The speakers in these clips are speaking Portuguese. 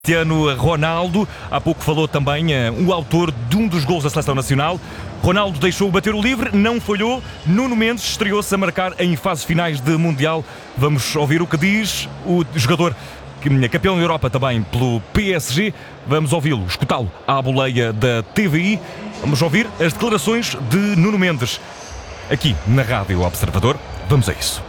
Cristiano Ronaldo, há pouco falou também o autor de um dos gols da Seleção Nacional. Ronaldo deixou bater o livre, não falhou. Nuno Mendes estreou-se a marcar em fases finais de Mundial. Vamos ouvir o que diz o jogador campeão da Europa também pelo PSG. Vamos ouvi-lo, escutá-lo à boleia da TVI. Vamos ouvir as declarações de Nuno Mendes aqui na Rádio Observador. Vamos a isso.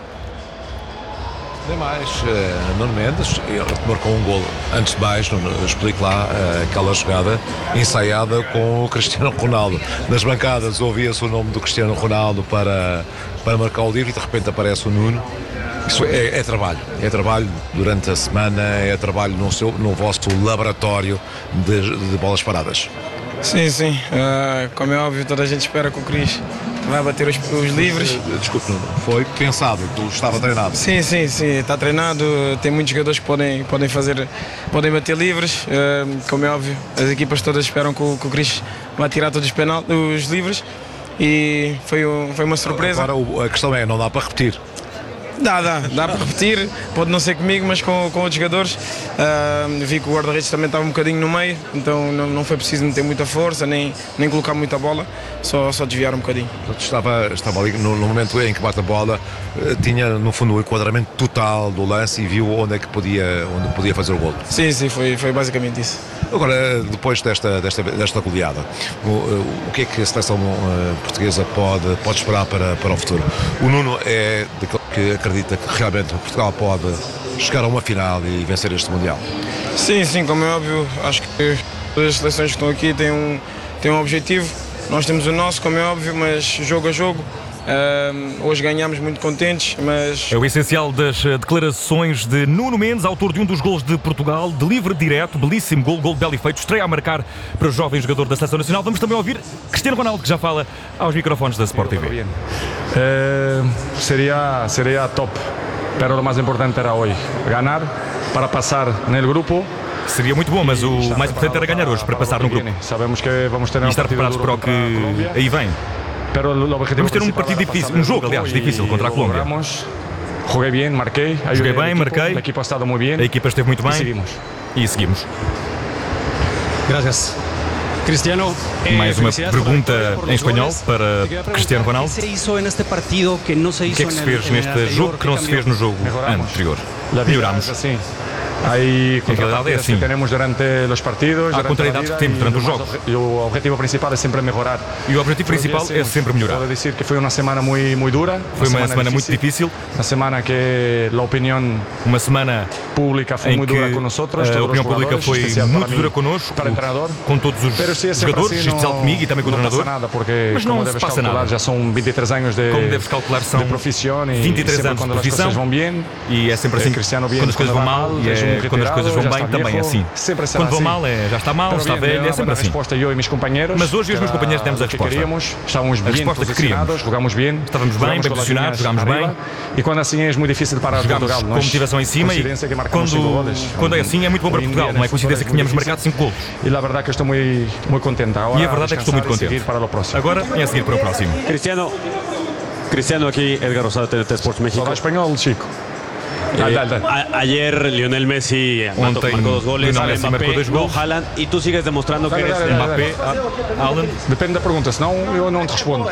Demais, Nuno Mendes, ele marcou um golo. Antes de mais, explico lá aquela jogada ensaiada com o Cristiano Ronaldo. Nas bancadas ouvia-se o nome do Cristiano Ronaldo para marcar o livro e de repente aparece o Nuno. Isso é trabalho durante a semana, é trabalho no vosso laboratório de bolas paradas. Sim. Como é óbvio, toda a gente espera que o Cris vai bater os livres. Desculpe, Nuno, foi pensado, estava treinado. Sim, está treinado. Tem muitos jogadores que podem bater livres. Como é óbvio, as equipas todas esperam que o Cris vá tirar todos os livres. E foi uma surpresa. Agora a questão é, não dá para repetir. Dá para repetir, pode não ser comigo, mas com outros jogadores. Vi que o guarda-redes também estava um bocadinho no meio, então não foi preciso meter muita força, nem colocar muita bola, só desviar um bocadinho. Estava ali no momento em que bate a bola, tinha no fundo o enquadramento total do lance e viu onde podia fazer o golo. Sim, foi basicamente isso. Agora, depois desta goleada, o que é que a seleção portuguesa pode esperar para o futuro? O Nuno é daquele que acredita que realmente Portugal pode chegar a uma final e vencer este Mundial. Sim, como é óbvio, acho que todas as seleções que estão aqui têm um objetivo. Nós temos o nosso, como é óbvio, mas jogo a jogo. Hoje ganhamos muito contentes, mas... É o essencial das declarações de Nuno Mendes, autor de um dos gols de Portugal, de livre direto, belíssimo gol de belo efeito, estreia a marcar para o jovem jogador da Seleção Nacional. Vamos também ouvir Cristiano Ronaldo, que já fala aos microfones da Sport TV. Sería top, pero lo más importante era hoy, ganar para pasar no grupo. Seria muito bom, mas o mais importante era ganhar hoje para passar no grupo. Sabemos que vamos ter e estar preparados para o que aí vem. Vamos ter um partido difícil, um jogo, aliás, difícil contra a Colômbia. Joguei bem, marquei. Marquei. A equipa ha estado muito bem. A equipa esteve muito bem. E seguimos. Gracias. Cristiano, mais uma pergunta em espanhol para Cristiano Ronaldo. O que é que se fez neste jogo que não se fez no jogo anterior? Melhoramos. Hay contrariedades que tenemos durante los partidos. Há contrariedades que temos durante os jogos. O objetivo principal é sempre melhorar. E o objetivo principal é sempre melhorar. Posso dizer que foi uma semana muito dura. Foi uma semana muito difícil. Uma semana que a opinião pública foi muito dura conosco. A opinião pública foi muito dura connosco, com todos os jogadores, especial comigo e também com o treinador. Mas não se passa nada. Já são 23 anos de como deves calcular, são 23 anos de profissão. E é sempre assim, quando as coisas vão mal e quando as coisas vão bem também é assim. Quando vão mal já está mal, está velho, é sempre assim. Mas hoje eu e os meus companheiros demos a resposta. A resposta que queríamos. Jogamos bem, estávamos bem posicionados, jogámos bem. E quando assim é muito difícil de parar Portugal. Com motivação em cima e quando é assim é muito bom para Portugal. Não é coincidência que tínhamos marcado 5 golos. E a verdade é que estou muito contente. E a verdade é que estou muito contente. Agora é a seguir para o próximo. Cristiano aqui, Edgar Rosado, TNT Sports México. Fala espanhol, Chico. Ayer Lionel Messi marcó 2 goles, Mbappé, Haaland, y tú sigues demostrando que eres Mbappé, Haaland. Depende da pergunta, senão eu não te respondo.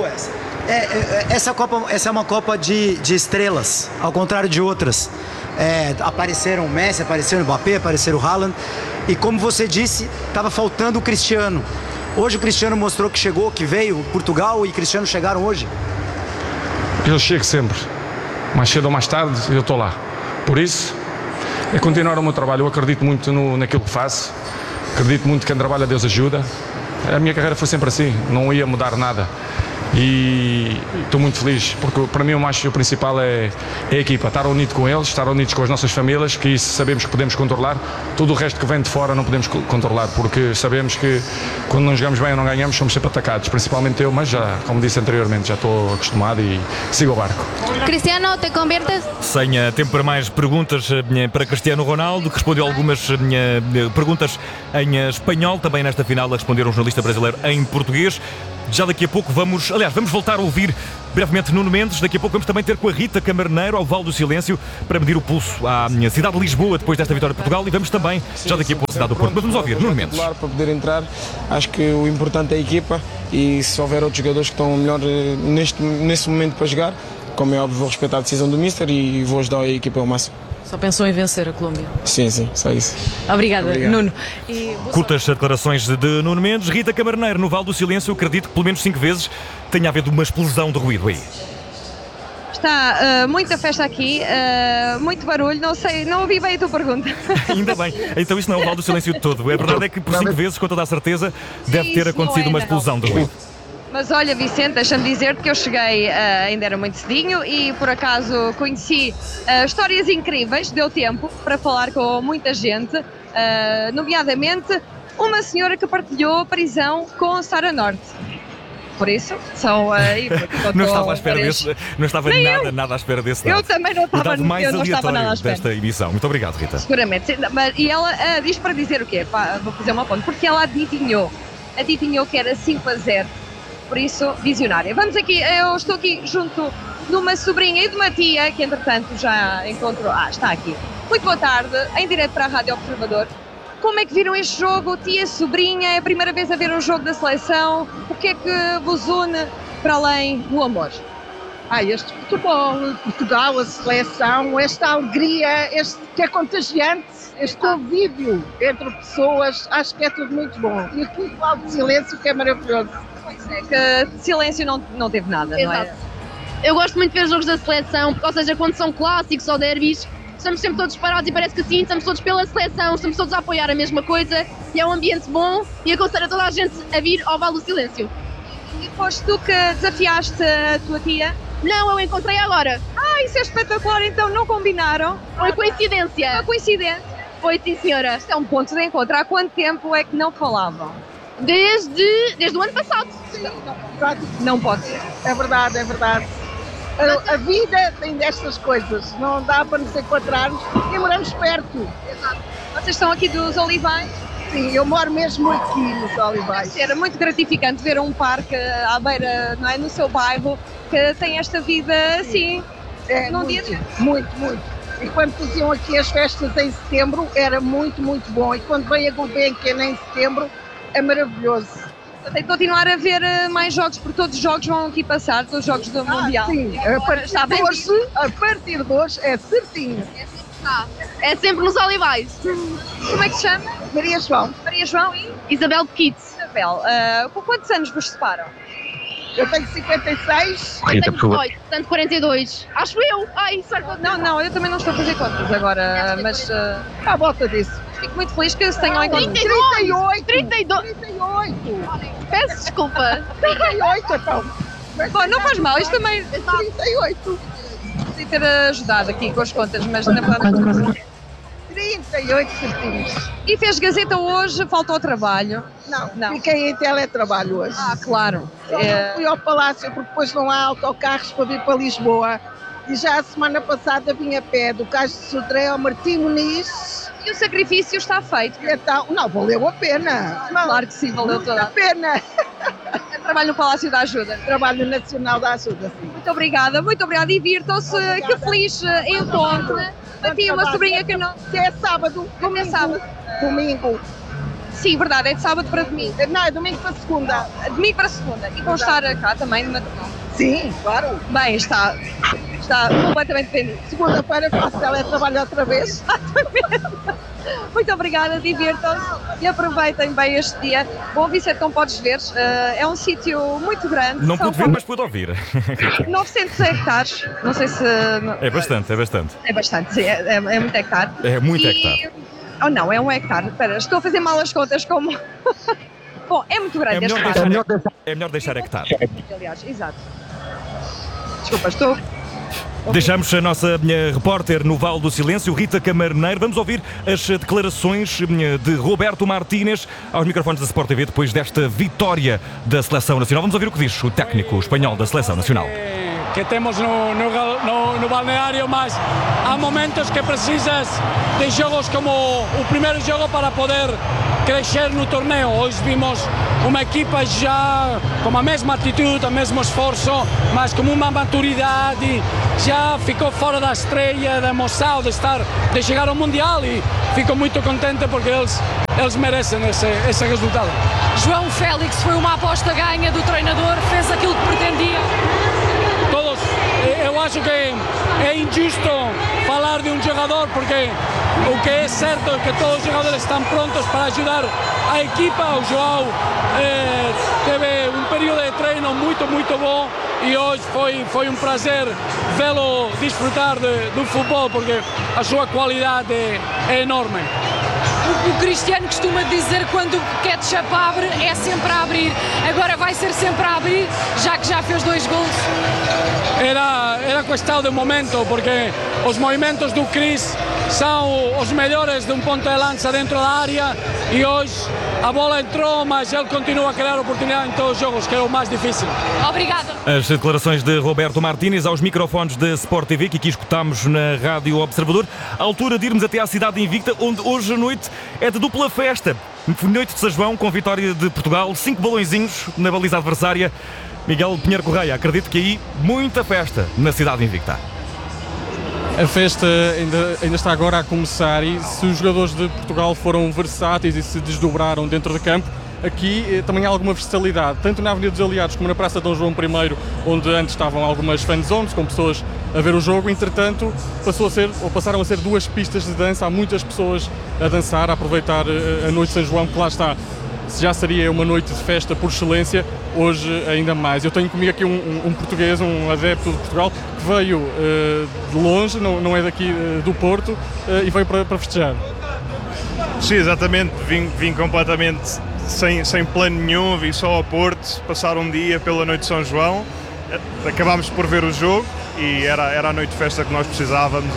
Essa é uma Copa de estrelas, ao contrário de outras. Apareceram o Messi, apareceram o Mbappé, apareceram o Haaland. E como você disse, estava faltando o Cristiano. Hoje o Cristiano mostrou que chegou, que veio. Portugal e Cristiano chegaram hoje. Eu chego sempre. Mais cedo ou mais tarde eu estou lá. Por isso, é continuar o meu trabalho. Eu acredito muito naquilo que faço. Acredito muito que quem trabalha Deus ajuda. A minha carreira foi sempre assim. Não ia mudar nada. E estou muito feliz, porque para mim o principal é a equipa, estar unido com eles, estar unidos com as nossas famílias, que isso sabemos que podemos controlar. Tudo o resto que vem de fora não podemos controlar, porque sabemos que quando não jogamos bem ou não ganhamos somos sempre atacados, principalmente eu, mas já, como disse anteriormente, já estou acostumado e sigo o barco. Cristiano, te conviertes? Sem tempo para mais perguntas para Cristiano Ronaldo, que respondeu algumas perguntas em espanhol, também nesta final a responder um jornalista brasileiro em português. Já daqui a pouco vamos Aliás, vamos voltar a ouvir brevemente Nuno Mendes. Daqui a pouco vamos também ter com a Rita Camarneiro ao Vale do Silêncio para medir o pulso à cidade de Lisboa depois desta vitória de Portugal, e vamos também já daqui a pouco à cidade do Porto. Mas vamos ouvir Nuno Mendes. Para poder entrar, acho que o importante é a equipa, e se houver outros jogadores que estão melhor neste momento para jogar, como é óbvio, vou respeitar a decisão do Mister e vou ajudar a equipa ao máximo. Só pensou em vencer a Colômbia? Sim, só isso. Obrigada, Nuno. Curtas declarações de Nuno Mendes. Rita Camarneiro no Vale do Silêncio, acredito que pelo menos 5 vezes tenha havido uma explosão de ruído aí. Está muita festa aqui, muito barulho, não sei, não ouvi bem a tua pergunta. Ainda bem, então isso não é o Vale do Silêncio de todo. A verdade é que por 5 vezes, com toda a certeza, deve ter acontecido uma explosão de ruído. Mas olha, Vicente, deixa-me dizer-te que eu cheguei, ainda era muito cedinho, e por acaso conheci histórias incríveis, deu tempo para falar com muita gente, nomeadamente uma senhora que partilhou a prisão com Sara Norte. Por isso, são aí. Não estava à espera desse, não estava nada à espera desse dado. Eu também não estava, mais eu não estava nada à espera desta emissão. Muito obrigado, Rita. Seguramente. E ela diz para dizer o quê? Vou fazer uma ponte. Porque ela adivinhou que era 5-0. Por isso, visionária. Vamos aqui, eu estou aqui junto de uma sobrinha e de uma tia, que entretanto já encontro. Está aqui. Muito boa tarde, em direto para a Rádio Observador. Como é que viram este jogo, tia, sobrinha? É a primeira vez a ver um jogo da seleção. O que é que vos une para além do amor? Este futebol, Portugal, a seleção, esta alegria, este que é contagiante, este convívio entre pessoas, acho que é tudo muito bom. E aqui o Vale do Silêncio, que é maravilhoso. Pois é, que de silêncio não teve nada, exato. Não é? Eu gosto muito de ver jogos da seleção, porque, ou seja, quando são clássicos ou derbys, estamos sempre todos parados e parece que sim, estamos todos pela seleção, estamos todos a apoiar a mesma coisa, e é um ambiente bom, e aconselho a toda a gente a vir ao Vale do Silêncio. E foste tu que desafiaste a tua tia? Não, eu encontrei agora. Isso é espetacular, então não combinaram? Foi coincidência. Foi coincidência? Foi, sim, senhora. Isto é um ponto de encontro. Há quanto tempo é que não falavam? Desde o ano passado. Sim, não pode ser. É verdade. A vida tem destas coisas, não dá para nos encontrarmos e moramos perto. Exato. Vocês estão aqui dos Olivais? Sim, eu moro mesmo aqui nos Olivais. Era muito gratificante ver um parque à beira, não é, no seu bairro, que tem esta vida assim, num dia de... Muito. E quando faziam aqui as festas em setembro, era muito bom. E quando vem a Gulbenkian em setembro, é maravilhoso. Tem que continuar a ver mais jogos, porque todos os jogos vão aqui passar, todos os jogos do Mundial. Sim, a partir de hoje é certinho. É sempre nos Olivais. Como é que se chama? Maria João. Maria João e? Isabel Pequites. Isabel, com quantos anos vos separam? Eu tenho 56. Eu tenho 18, portanto 42. Acho eu. Não, eu também não estou a fazer contas agora, mas... À volta disso. Fico muito feliz que se tenham encontrado. 38. Peço desculpa. 38, então. Bom, não faz mal, isto também... 38. Podia ter ajudado aqui com as contas, mas na verdade... 38 certinhos. E fez Gazeta hoje, falta ao trabalho? Não. Fiquei em teletrabalho hoje. Claro. Fui ao Palácio porque depois não há autocarros para vir para Lisboa. E já a semana passada vim a pé do Cais de Sodré ao Martim Muniz. E o sacrifício está feito? Então, não, valeu a pena. Claro que sim, valeu toda a pena. Trabalho no Palácio da Ajuda. Trabalho Nacional da Ajuda, sim. Muito obrigada. Divirtam-se, que feliz encontro. A tia, uma sobrinha que não... Que é sábado. Como é sábado? Domingo. Sim, verdade, é de sábado para domingo. Não, é domingo para segunda. Domingo para segunda. E vão estar cá também no maternal? Sim, claro. Bem, está completamente vendido. Segunda-feira faço teletrabalho outra vez. Muito obrigada, divirtam-se e aproveitem bem este dia. Bom, Vicente, como podes ver, é um sítio muito grande. Não pude ver, mas pude ouvir. 900 hectares, não sei se... É bastante. É bastante, sim, é muito hectare. É muito hectare. Oh não, é 1 hectare. Espera, estou a fazer mal as contas como... Bom, é muito grande este espaço. É melhor deixar hectare. Aliás, exato. Desculpa, estou... Deixamos a nossa repórter no Vale do Silêncio, Rita Camarneiro. Vamos ouvir as declarações de Roberto Martínez aos microfones da Sport TV depois desta vitória da Seleção Nacional. Vamos ouvir o que diz o técnico espanhol da Seleção Nacional. Que temos no balneario, mas há momentos que precisas de jogos como o primeiro jogo para poder crescer no torneo. Hoje vimos uma equipa já com a mesma atitude, o mesmo esforço, mas com uma maturidade, já ficou fora da estreia, da emoção de chegar ao Mundial, e fico muito contente porque eles merecem esse resultado. João Félix foi uma aposta ganha do treinador, fez aquilo que pretendia. Todos, eu acho que é injusto falar de um jogador, porque o que é certo é que todos os jogadores estão prontos para ajudar a equipa. O João teve um período de treino muito bom, e hoje foi um prazer vê-lo desfrutar do futebol, porque a sua qualidade é enorme. O Cristiano costuma dizer, quando o ketchup abre, é sempre a abrir. Agora vai ser sempre a abrir, já que já fez 2 gols. Era questão de momento, porque os movimentos do Cris são os melhores de um ponto de lança dentro da área, e hoje a bola entrou, mas ele continua a criar oportunidade em todos os jogos, que é o mais difícil. Obrigada. As declarações de Roberto Martínez aos microfones da Sport TV, que aqui escutámos na Rádio Observador, à altura de irmos até à cidade invicta, onde hoje à noite é de dupla festa. Noite de São João, com vitória de Portugal, 5 balõezinhos na baliza adversária. Miguel Pinheiro Correia, acredito que aí muita festa na cidade invicta. A festa ainda está agora a começar, e se os jogadores de Portugal foram versáteis e se desdobraram dentro de campo, aqui também há alguma versatilidade, tanto na Avenida dos Aliados como na Praça Dom João I, onde antes estavam algumas fan zones com pessoas a ver o jogo. Entretanto, passaram a ser 2 pistas de dança, há muitas pessoas a dançar, a aproveitar a noite de São João, que lá está. Se já seria uma noite de festa por excelência, hoje ainda mais. Eu tenho comigo aqui um português, um adepto de Portugal, que veio de longe, não é daqui do Porto, e veio para festejar. Sim, exatamente. Vim completamente sem plano nenhum, vim só ao Porto, passar um dia pela noite de São João. Acabámos por ver o jogo e era a noite de festa que nós precisávamos.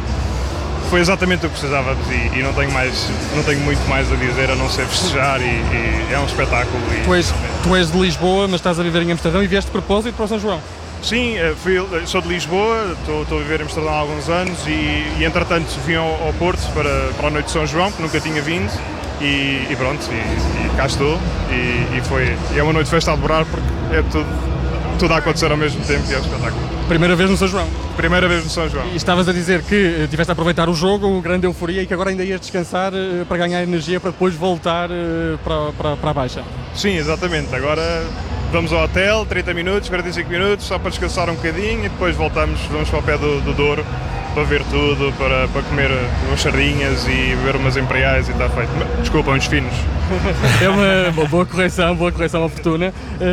Foi exatamente o que precisávamos, e não tenho muito mais a dizer, a não ser festejar, e é um espetáculo. Tu és de Lisboa, mas estás a viver em Amsterdão, e vieste de propósito para o São João? Sim, sou de Lisboa, estou a viver em Amsterdão há alguns anos, e entretanto vim ao Porto para a noite de São João, que nunca tinha vindo, e pronto, e cá estou, e é uma noite de festa a adorar, porque é tudo a acontecer ao mesmo tempo, e é um espetáculo. Primeira vez no São João? Primeira vez no São João. E estavas a dizer que tiveste a aproveitar o jogo, grande euforia, e que agora ainda ias descansar para ganhar energia para depois voltar para a baixa. Sim, exatamente. Agora vamos ao hotel, 30 minutos, 45 minutos, só para descansar um bocadinho, e depois vamos para o pé do Douro para ver tudo, para comer umas sardinhas e beber umas imperiais, e está feito. Desculpa, uns finos. É uma boa correção oportuna.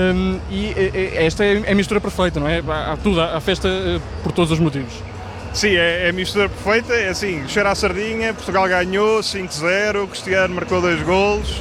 E esta é a mistura perfeita, não é? Há festa por todos os motivos. Sim, é a mistura perfeita. É assim, cheira a sardinha, Portugal ganhou 5-0, Cristiano marcou 2 golos,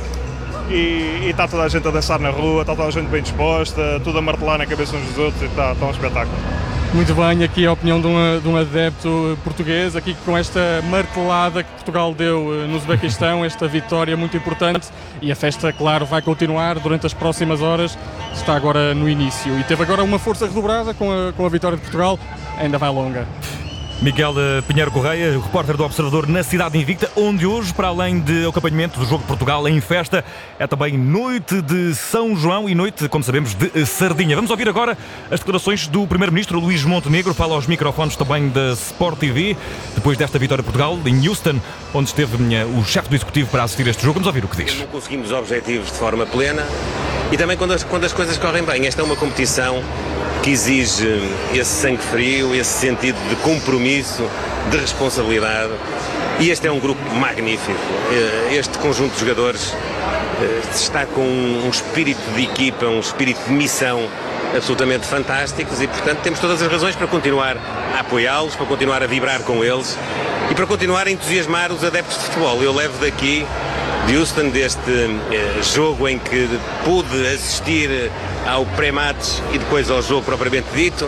e está toda a gente a dançar na rua, está toda a gente bem disposta, tudo a martelar na cabeça uns dos outros, e está um espetáculo. Muito bem, aqui a opinião de um adepto português, aqui com esta martelada que Portugal deu no Uzbequistão, esta vitória muito importante, e a festa, claro, vai continuar durante as próximas horas, está agora no início, e teve agora uma força redobrada com a vitória de Portugal, ainda vai longa. Miguel Pinheiro Correia, repórter do Observador na cidade invicta, onde hoje, para além de acompanhamento do jogo de Portugal em festa, é também noite de São João e noite, como sabemos, de sardinha. Vamos ouvir agora as declarações do Primeiro-Ministro Luís Montenegro, fala aos microfones também da Sport TV, depois desta vitória de Portugal em Houston, onde esteve o chefe do Executivo para assistir a este jogo. Vamos ouvir o que diz. Não conseguimos objetivos de forma plena, e também quando as coisas correm bem. Esta é uma competição que exige esse sangue frio, esse sentido de compromisso, de responsabilidade, e este é um grupo magnífico. Este conjunto de jogadores está com um espírito de equipa, um espírito de missão absolutamente fantásticos, e portanto temos todas as razões para continuar a apoiá-los, para continuar a vibrar com eles e para continuar a entusiasmar os adeptos de futebol. Eu levo daqui de Houston, deste jogo em que pude assistir ao pré-match e depois ao jogo propriamente dito,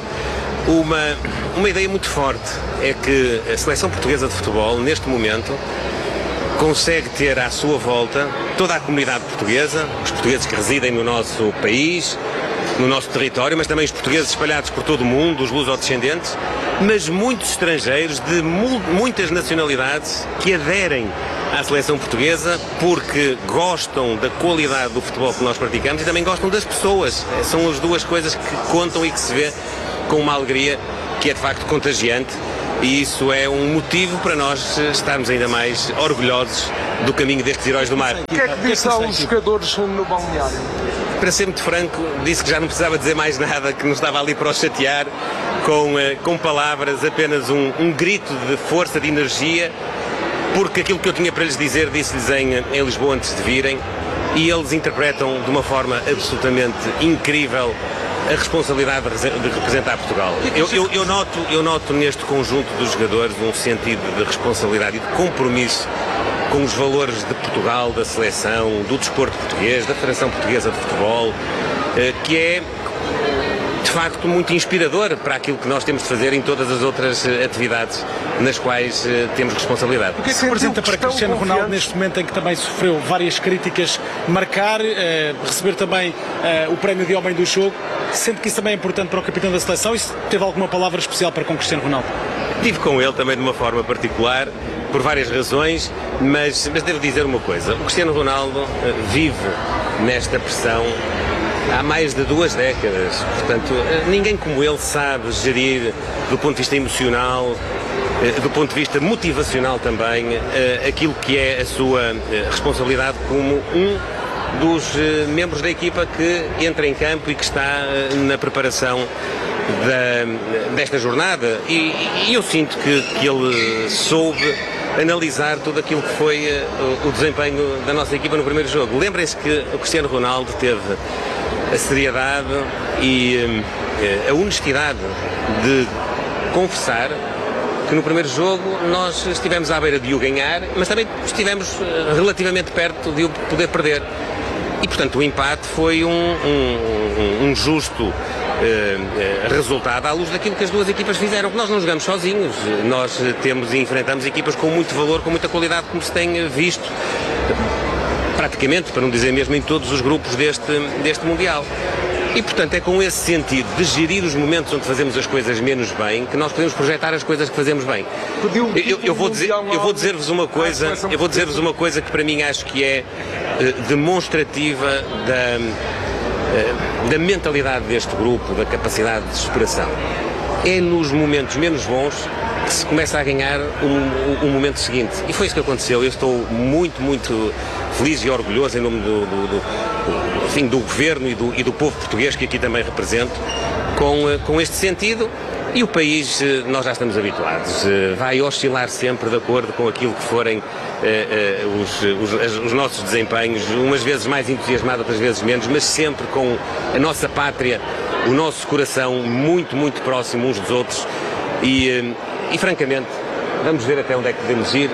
uma ideia muito forte. É que a seleção portuguesa de futebol, neste momento, consegue ter à sua volta toda a comunidade portuguesa, os portugueses que residem no nosso país, no nosso território, mas também os portugueses espalhados por todo o mundo, os lusodescendentes, mas muitos estrangeiros de muitas nacionalidades que aderem à seleção portuguesa porque gostam da qualidade do futebol que nós praticamos e também gostam das pessoas. São as duas coisas que contam e que se vê com uma alegria que é de facto contagiante, e isso é um motivo para nós estarmos ainda mais orgulhosos do caminho destes heróis do mar. O que é que disse aos jogadores no balneário? Para ser muito franco, disse que já não precisava dizer mais nada, que não estava ali para os chatear, com palavras, apenas um grito de força, de energia, porque aquilo que eu tinha para lhes dizer disse-lhes em Lisboa antes de virem, e eles interpretam de uma forma absolutamente incrível a responsabilidade de representar Portugal. Eu noto neste conjunto dos jogadores um sentido de responsabilidade e de compromisso com os valores de Portugal, da seleção, do desporto português, da Federação Portuguesa de Futebol, que é de facto muito inspirador para aquilo que nós temos de fazer em todas as outras atividades nas quais temos responsabilidade. O que é que representa para Cristiano Ronaldo neste momento em que também sofreu várias críticas, marcar, receber também o prémio de homem do jogo, sendo que isso também é importante para o capitão da seleção? E se teve alguma palavra especial para com Cristiano Ronaldo? Estive com ele também de uma forma particular, por várias razões, mas devo dizer uma coisa: o Cristiano Ronaldo vive nesta pressão há mais de 2 décadas, portanto ninguém como ele sabe gerir do ponto de vista emocional, do ponto de vista motivacional também, aquilo que é a sua responsabilidade como um dos membros da equipa que entra em campo e que está na preparação desta jornada, e eu sinto que ele soube analisar tudo aquilo que foi o desempenho da nossa equipa no primeiro jogo. Lembrem-se que o Cristiano Ronaldo teve a seriedade e a honestidade de confessar que no primeiro jogo nós estivemos à beira de o ganhar, mas também estivemos relativamente perto de o poder perder. E, portanto, o empate foi um justo resultado à luz daquilo que as duas equipas fizeram, que nós não jogamos sozinhos. Nós temos e enfrentamos equipas com muito valor, com muita qualidade, como se tem visto praticamente, para não dizer mesmo, em todos os grupos deste Mundial. E, portanto, é com esse sentido de gerir os momentos onde fazemos as coisas menos bem que nós podemos projetar as coisas que fazemos bem. Eu vou dizer-vos uma coisa que para mim acho que é demonstrativa da mentalidade deste grupo, da capacidade de superação. É nos momentos menos bons que se começa a ganhar o momento seguinte. E foi isso que aconteceu. Eu estou muito, muito feliz e orgulhoso em nome do governo e do povo português, que aqui também represento, com este sentido. E o país, nós já estamos habituados, vai oscilar sempre de acordo com aquilo que forem os nossos desempenhos, umas vezes mais entusiasmado, outras vezes menos, mas sempre com a nossa pátria, o nosso coração muito, muito próximo uns dos outros. E francamente, vamos ver até onde é que podemos ir.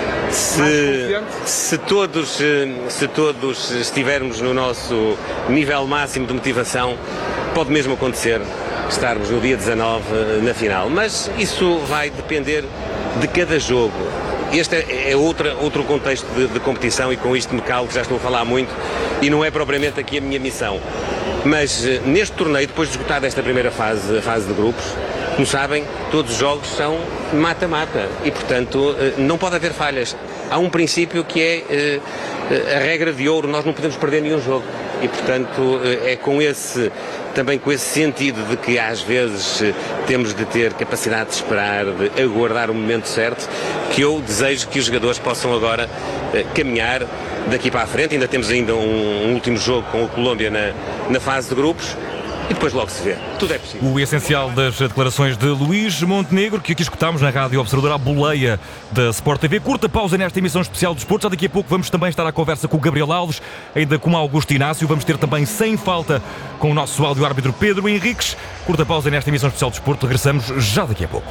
Se todos estivermos no nosso nível máximo de motivação, pode mesmo acontecer estarmos no dia 19 na final, mas isso vai depender de cada jogo. Este é outro contexto de competição, e com isto me calo, que já estou a falar muito e não é propriamente aqui a minha missão. Mas neste torneio, depois de esgotar esta primeira fase, a fase de grupos, como sabem, todos os jogos são mata-mata e, portanto, não pode haver falhas. Há um princípio que é a regra de ouro: nós não podemos perder nenhum jogo. E, portanto, é também com esse sentido de que às vezes temos de ter capacidade de esperar, de aguardar o momento certo, que eu desejo que os jogadores possam agora caminhar daqui para a frente. Ainda temos um último jogo com a Colômbia na fase de grupos. E depois logo se vê. Tudo é possível. O essencial das declarações de Luís Montenegro, que aqui escutámos na Rádio Observador, à boleia da Sport TV. Curta pausa nesta emissão especial do Desporto. Já daqui a pouco vamos também estar à conversa com o Gabriel Alves, ainda com o Augusto Inácio. Vamos ter também, sem falta, com o nosso áudio-árbitro Pedro Henriques. Curta pausa nesta emissão especial do Desporto. Regressamos já daqui a pouco.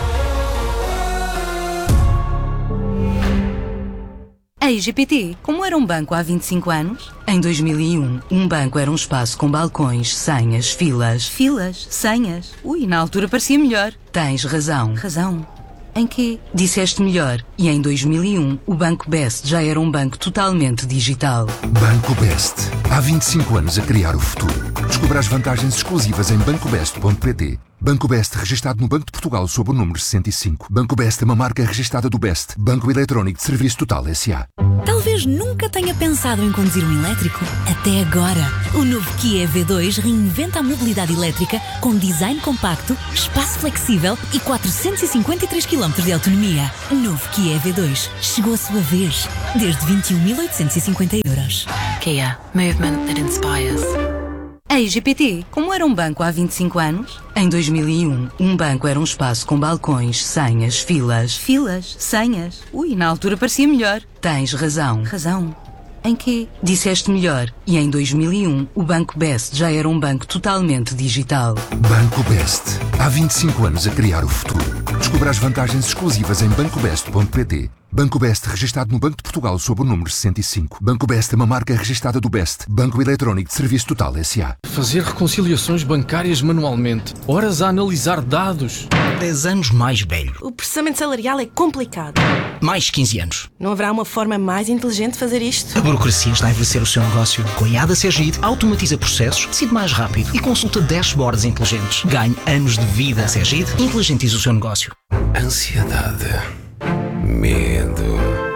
A IGPT, como era um banco há 25 anos? Em 2001, um banco era um espaço com balcões, senhas, filas. Filas? Senhas? Ui, na altura parecia melhor. Tens razão. Razão? Em quê? Disseste melhor. E em 2001, o Banco Best já era um banco totalmente digital. Banco Best. Há 25 anos a criar o futuro. Descubra as vantagens exclusivas em bancobest.pt. Banco Best, registado no Banco de Portugal sob o número 65. Banco Best é uma marca registada do Best, Banco Eletrónico de Serviço Total S.A. Talvez nunca tenha pensado em conduzir um elétrico. Até agora. O novo Kia EV2 reinventa a mobilidade elétrica com design compacto, espaço flexível e 453 km de autonomia. Novo Kia EV2. Chegou a sua vez. Desde 21.850 euros. Kia. Movement that inspires. A IGPT, como era um banco há 25 anos? Em 2001, um banco era um espaço com balcões, senhas, filas. Filas? Senhas? Ui, na altura parecia melhor. Tens razão. Razão? Em quê? Disseste melhor. E em 2001, o Banco Best já era um banco totalmente digital. Banco Best. Há 25 anos a criar o futuro. Descubra as vantagens exclusivas em bancobest.pt. Banco Best, registado no Banco de Portugal sob o número 65. Banco Best é uma marca registada do Best, Banco Eletrónico de Serviço Total S.A. Fazer reconciliações bancárias manualmente. Horas a analisar dados. 10 anos mais velho. O processamento salarial é complicado. Mais 15 anos. Não haverá uma forma mais inteligente de fazer isto? A burocracia está a envelhecer o seu negócio. Com a IADA Sergide, automatiza processos, decide mais rápido e consulta dashboards inteligentes. Ganhe anos de vida. Sergide, inteligentiza o seu negócio. Ansiedade. Medo,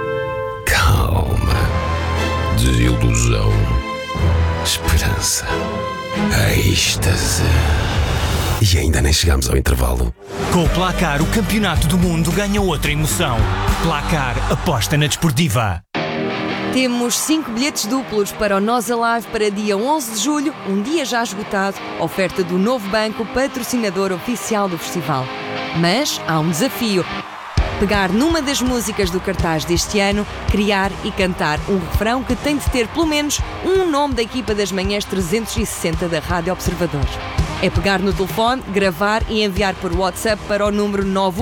calma, desilusão, esperança, êxtase. E ainda nem chegamos ao intervalo. Com o Placar, o campeonato do mundo ganha outra emoção. Placar, aposta na desportiva. Temos 5 bilhetes duplos para o Nós Alive para dia 11 de julho, um dia já esgotado, oferta do Novo Banco, patrocinador oficial do festival. Mas há um desafio. Pegar numa das músicas do cartaz deste ano, criar e cantar um refrão que tem de ter pelo menos um nome da equipa das manhãs 360 da Rádio Observador. É pegar no telefone, gravar e enviar por WhatsApp para o número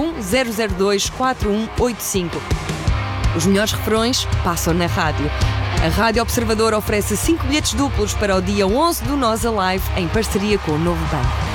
910024185. Os melhores refrões passam na rádio. A Rádio Observador oferece 5 bilhetes duplos para o dia 11 do Nós Alive, em parceria com o Novo Banco.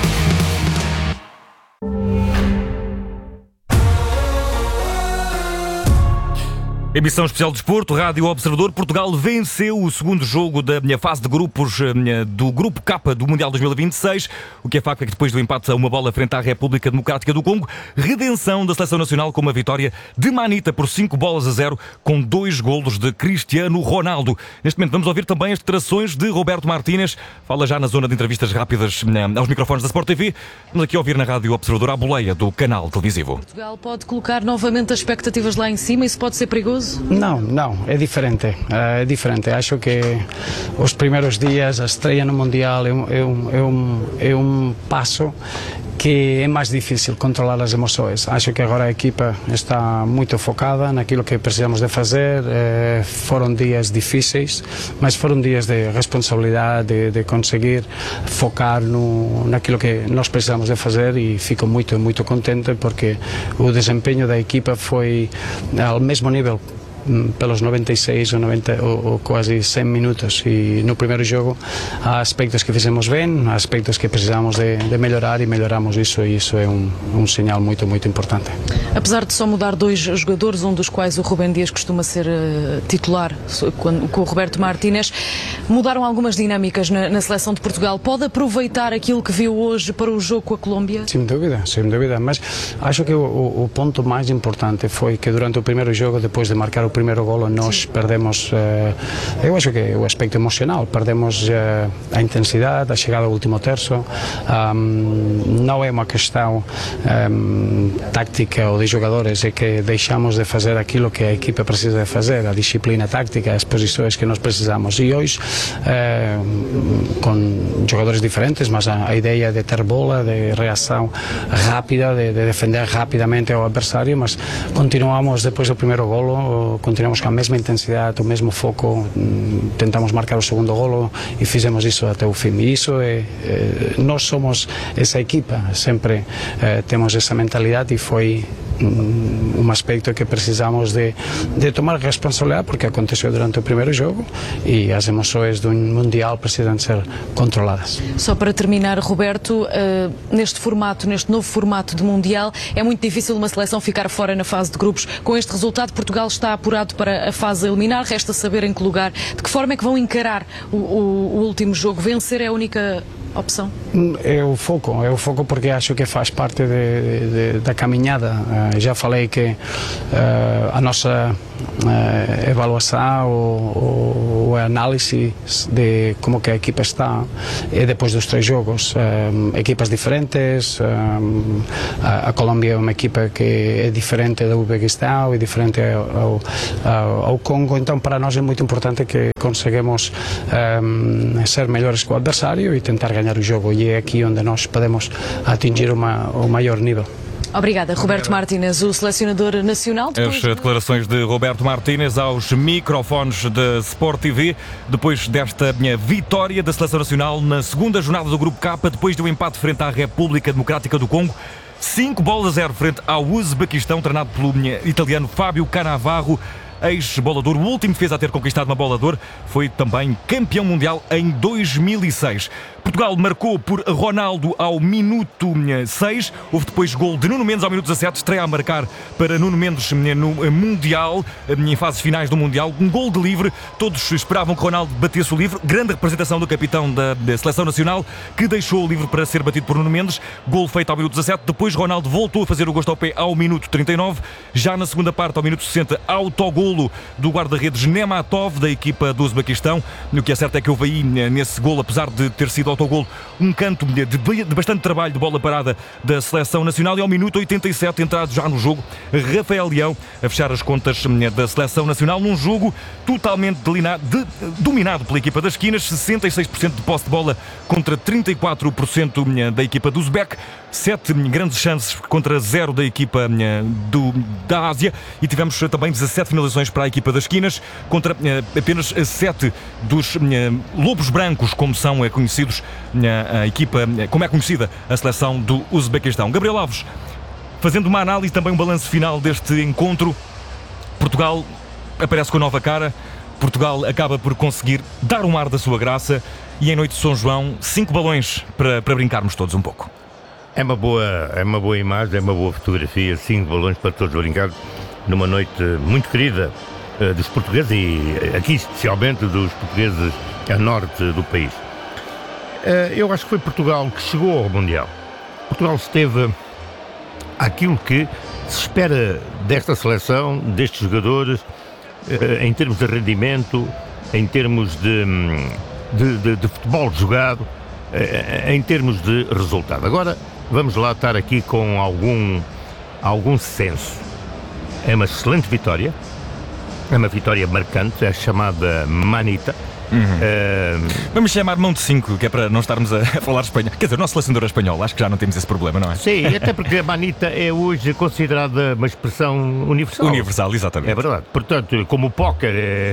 Emissão especial de desporto, Rádio Observador. Portugal venceu o segundo jogo da fase de grupos do Grupo K do Mundial 2026. O que é facto é que depois do empate a uma bola frente à República Democrática do Congo, redenção da seleção nacional com uma vitória de Manita por 5-0, com 2 golos de Cristiano Ronaldo. Neste momento vamos ouvir também as declarações de Roberto Martínez. Fala já na zona de entrevistas rápidas aos microfones da Sport TV. Vamos aqui ouvir na Rádio Observador a boleia do canal televisivo. Portugal pode colocar novamente as expectativas lá em cima, isso pode ser perigoso? Não, é diferente. Acho que os primeiros dias, a estreia no Mundial é um passo que é mais difícil controlar as emoções. Acho que agora a equipa está muito focada naquilo que precisamos de fazer. Foram dias difíceis, mas foram dias de responsabilidade, de conseguir focar naquilo que nós precisamos de fazer, e fico muito contente porque o desempenho da equipa foi ao mesmo nível pelos 96 ou 90 ou quase 100 minutos, e no primeiro jogo há aspectos que fizemos bem, há aspectos que precisamos de melhorar, e melhoramos isso, e isso é um sinal muito importante. Apesar de só mudar 2 jogadores, um dos quais o Rubem Dias costuma ser titular com o Roberto Martínez, mudaram algumas dinâmicas na seleção de Portugal. Pode aproveitar aquilo que viu hoje para o jogo com a Colômbia? Sem dúvida, mas acho que o ponto mais importante foi que durante o primeiro jogo, depois de marcar o primeiro golo, nós perdemos, eu acho que o aspecto emocional, perdemos a intensidade, a chegada ao último terço. Não é uma questão tática ou de jogadores, é que deixamos de fazer aquilo que a equipa precisa de fazer, a disciplina tática, as posições que nós precisamos. E hoje, com jogadores diferentes, mas a ideia de ter bola, de reação rápida, de defender rapidamente ao adversário, mas continuamos depois do primeiro golo, continuamos com a mesma intensidade, o mesmo foco, tentamos marcar o segundo golo e fizemos isso até o fim. E isso nós somos essa equipa, sempre temos essa mentalidade, e foi um aspecto que precisamos de tomar responsabilidade, porque aconteceu durante o primeiro jogo, e as emoções de um Mundial precisam ser controladas. Só para terminar, Roberto, neste novo formato de Mundial, é muito difícil uma seleção ficar fora na fase de grupos. Com este resultado, Portugal está apurado para a fase a eliminar, resta saber em que lugar, de que forma é que vão encarar o último jogo. Vencer é a única opção? É o foco porque acho que faz parte da caminhada. Já falei que a nossa avaliação ou a análise de como que a equipa está é depois dos 3 jogos. Equipas diferentes, a Colômbia é uma equipa que é diferente do Uzbequistão, é diferente ao Congo, então para nós é muito importante que conseguimos ser melhores que o adversário e tentar ganhar o jogo, e é aqui onde nós podemos atingir o maior nível. Obrigada, Roberto Martínez, o selecionador nacional. As declarações de Roberto Martínez aos microfones da Sport TV, depois desta vitória da Seleção Nacional na segunda jornada do Grupo K, depois do empate frente à República Democrática do Congo, 5-0 frente ao Uzbequistão, treinado pelo italiano Fábio Cannavaro, ex-bolador. O último defesa a ter conquistado uma bola de ouro foi também campeão mundial em 2006. Portugal marcou por Ronaldo ao minuto 6. Houve depois gol de Nuno Mendes ao minuto 17. Estreia a marcar para Nuno Mendes no Mundial, em fases finais do Mundial. Um gol de livre. Todos esperavam que Ronaldo batesse o livre. Grande representação do capitão da Seleção Nacional, que deixou o livre para ser batido por Nuno Mendes. Gol feito ao minuto 17. Depois Ronaldo voltou a fazer o gosto ao pé ao minuto 39. Já na segunda parte, ao minuto 60, autogolo do guarda-redes Nematov, da equipa do Uzbequistão. O que é certo é que houve aí nesse golo, apesar de ter sido autogolo, um canto de bastante trabalho de bola parada da Seleção Nacional. E ao minuto 87, entrado já no jogo, Rafael Leão a fechar as contas da Seleção Nacional num jogo totalmente dominado pela equipa das esquinas. 66% de posse de bola contra 34% da equipa do Uzbek. 7 grandes chances contra 0 da equipa da Ásia, e tivemos também 17 finalizações para a equipa das esquinas contra apenas 7 dos lobos brancos, como são conhecidos a equipa, como é conhecida a seleção do Uzbequistão. Gabriel Alves, fazendo uma análise, também um balanço final deste encontro. Portugal aparece com nova cara, Portugal acaba por conseguir dar um ar da sua graça, e em noite de São João, 5 balões para brincarmos todos um pouco. É uma boa imagem, é uma boa fotografia, 5 balões para todos brincar numa noite muito querida dos portugueses, e aqui especialmente dos portugueses a norte do país. Eu acho que foi Portugal que chegou ao Mundial. Portugal esteve àquilo que se espera desta seleção, destes jogadores, em termos de rendimento, em termos de futebol jogado, em termos de resultado. Agora, vamos lá estar aqui com algum senso. É uma excelente vitória, é uma vitória marcante, é a chamada manita. Vamos chamar mão de 5, que é para não estarmos a falar espanhol. Quer dizer, o nosso selecionador é espanhol, acho que já não temos esse problema, não é? Sim, até porque a manita é hoje considerada uma expressão universal. Universal, exatamente. É verdade. Portanto, como o póquer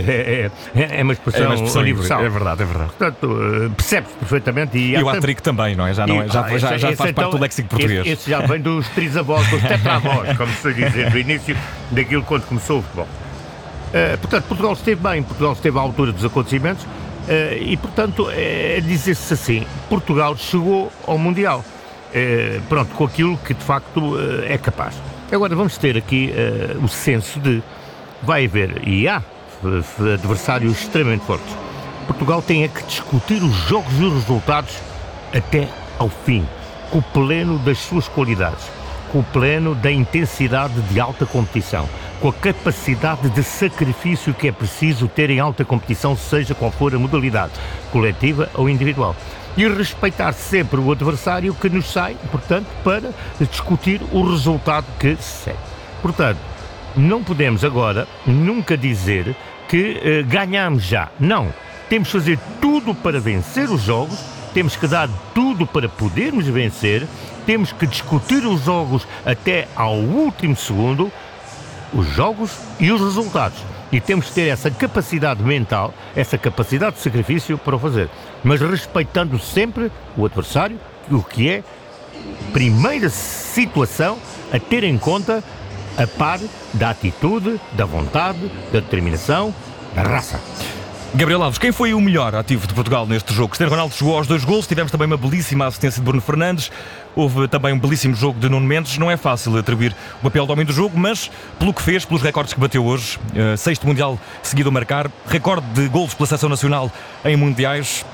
é uma expressão universal. É verdade. Portanto, percebe-se perfeitamente. E o hat-trick também, não é? Já faz parte do léxico português. Esse já vem dos trisavós, dos tetravós, como se diz, do início daquilo quando começou o futebol. Portanto, Portugal esteve bem, Portugal esteve à altura dos acontecimentos, e, portanto, dizer-se assim, Portugal chegou ao Mundial, pronto, com aquilo que de facto é capaz. Agora vamos ter aqui o senso de, vai haver, e há adversários extremamente fortes. Portugal tem que discutir os jogos e os resultados até ao fim, com o pleno das suas qualidades, com o pleno da intensidade de alta competição, com a capacidade de sacrifício que é preciso ter em alta competição, seja qual for a modalidade, coletiva ou individual. E respeitar sempre o adversário que nos sai, portanto, para discutir o resultado que segue. Portanto, não podemos agora nunca dizer que ganhamos já. Não. Temos que fazer tudo para vencer os jogos, temos que dar tudo para podermos vencer, temos que discutir os jogos até ao último segundo, os jogos e os resultados. E temos que ter essa capacidade mental, essa capacidade de sacrifício para o fazer. Mas respeitando sempre o adversário, o que é primeira situação a ter em conta, a par da atitude, da vontade, da determinação, da raça. Gabriel Alves, quem foi o melhor ativo de Portugal neste jogo? Cristiano Ronaldo chegou aos 2 golos, tivemos também uma belíssima assistência de Bruno Fernandes, houve também um belíssimo jogo de Nuno Mendes. Não é fácil atribuir o papel do homem do jogo, mas pelo que fez, pelos recordes que bateu hoje, 6º Mundial seguido a marcar, recorde de golos pela Seleção Nacional em Mundiais,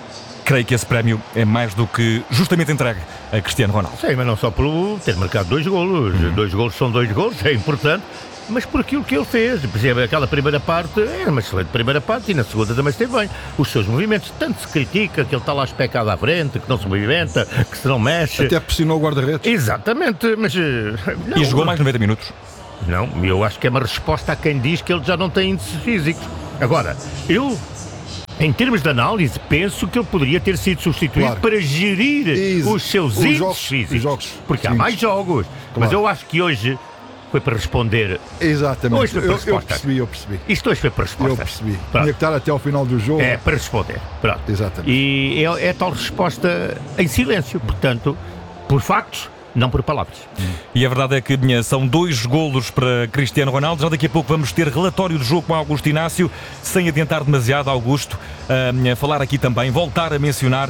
creio que esse prémio é mais do que justamente entregue a Cristiano Ronaldo. Sim, mas não só por ter marcado 2 golos. 2 golos são 2 golos, é importante, mas por aquilo que ele fez. Por exemplo, aquela primeira parte era uma excelente primeira parte e na segunda também esteve bem. Os seus movimentos, tanto se critica que ele está lá especado à frente, que não se movimenta, que se não mexe. Até pressionou o guarda-redes. Exatamente, mas... Não, e jogou mais 90 minutos. Não, eu acho que é uma resposta a quem diz que ele já não tem índices físicos. Agora, eu... Em termos de análise, penso que ele poderia ter sido substituído para gerir os seus índices físicos. Porque há mais jogos. Mas eu acho que hoje foi para responder. Exatamente. Hoje foi para resposta. Eu percebi. Isto hoje foi para resposta. Eu percebi. Tinha que estar até ao final do jogo. É, para responder. Pronto. Exatamente. E é tal resposta em silêncio. Portanto, por factos, não por palavras. E a verdade é que são 2 golos para Cristiano Ronaldo. Já daqui a pouco vamos ter relatório do jogo com Augusto Inácio, sem adiantar demasiado, Augusto. Falar aqui também, voltar a mencionar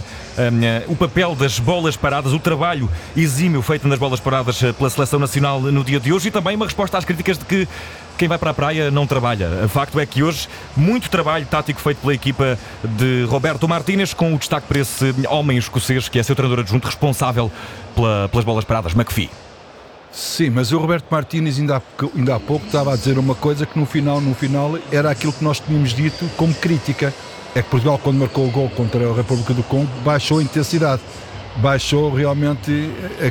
o papel das bolas paradas, o trabalho exímio feito nas bolas paradas pela Seleção Nacional no dia de hoje e também uma resposta às críticas de que quem vai para a praia não trabalha. O facto é que hoje muito trabalho tático feito pela equipa de Roberto Martínez, com o destaque para esse homem escocês que é seu treinador adjunto responsável pelas bolas paradas, McPhee. Sim, mas o Roberto Martínez ainda há pouco estava a dizer uma coisa que no final era aquilo que nós tínhamos dito como crítica. É que Portugal, quando marcou o gol contra a República do Congo, baixou a intensidade. Baixou realmente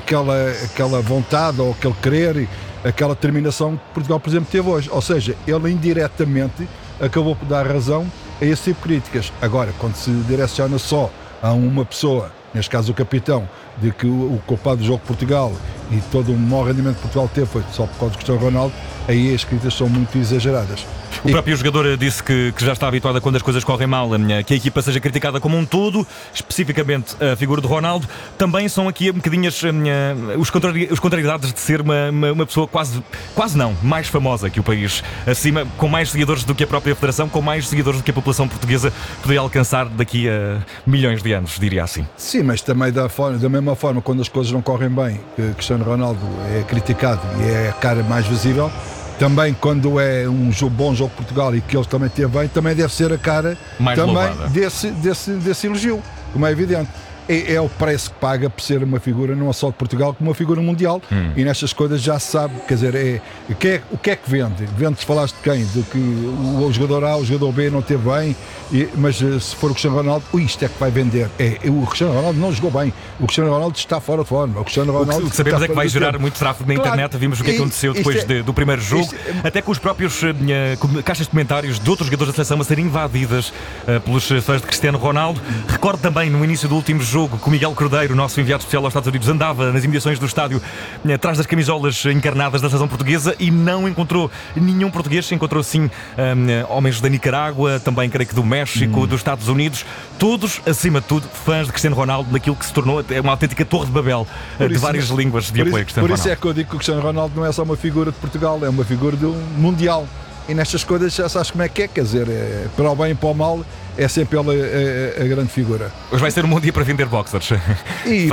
aquela vontade ou aquele querer, aquela determinação que Portugal, por exemplo, teve hoje. Ou seja, ele indiretamente acabou por dar razão a esse tipo de críticas. Agora, quando se direciona só a uma pessoa, neste caso o capitão, de que o culpado do jogo de Portugal e todo o mau rendimento que Portugal teve foi só por causa do Cristiano Ronaldo, aí as críticas são muito exageradas. O próprio jogador disse que já está habituado a quando as coisas correm mal, que a equipa seja criticada como um todo, especificamente a figura de Ronaldo. Também são aqui um bocadinho os contrariedades de ser uma pessoa quase não, mais famosa que o país acima, com mais seguidores do que a própria Federação, com mais seguidores do que a população portuguesa poderia alcançar daqui a milhões de anos, diria assim. Sim, mas também da mesma forma, quando as coisas não correm bem, Cristiano Ronaldo é criticado e é a cara mais visível. Também quando é um bom jogo de Portugal e que ele também teve bem, também deve ser a cara mais também desse elogio, como é evidente. É o preço que paga por ser uma figura não só de Portugal, como uma figura mundial. E nestas coisas já se sabe, quer dizer, o que é que vende? Vende-se, falaste de quem? De que o jogador A, o jogador B não teve bem, mas se for o Cristiano Ronaldo, isto é que vai vender. O Cristiano Ronaldo não jogou bem, o Cristiano Ronaldo está fora de forma. O que sabemos é que vai gerar muito tráfego na internet. Vimos o que aconteceu depois do primeiro jogo, até com os próprios caixas de comentários de outros jogadores da seleção a serem invadidas pelos fãs de Cristiano Ronaldo. Recordo também no início do último jogo que o Miguel Cordeiro, nosso enviado especial aos Estados Unidos, andava nas imediações do estádio atrás das camisolas encarnadas da seleção portuguesa e não encontrou nenhum português. Encontrou sim homens da Nicarágua, também creio que do México, dos Estados Unidos, todos acima de tudo fãs de Cristiano Ronaldo, naquilo que se tornou uma autêntica torre de Babel de várias línguas de apoio a Cristiano Ronaldo. Por isso é que eu digo que o Cristiano Ronaldo não é só uma figura de Portugal, é uma figura do mundial. E nestas coisas já sabes como é que é, quer dizer, para o bem e para o mal, é sempre ele a grande figura. Hoje vai ser um bom dia para vender boxers. E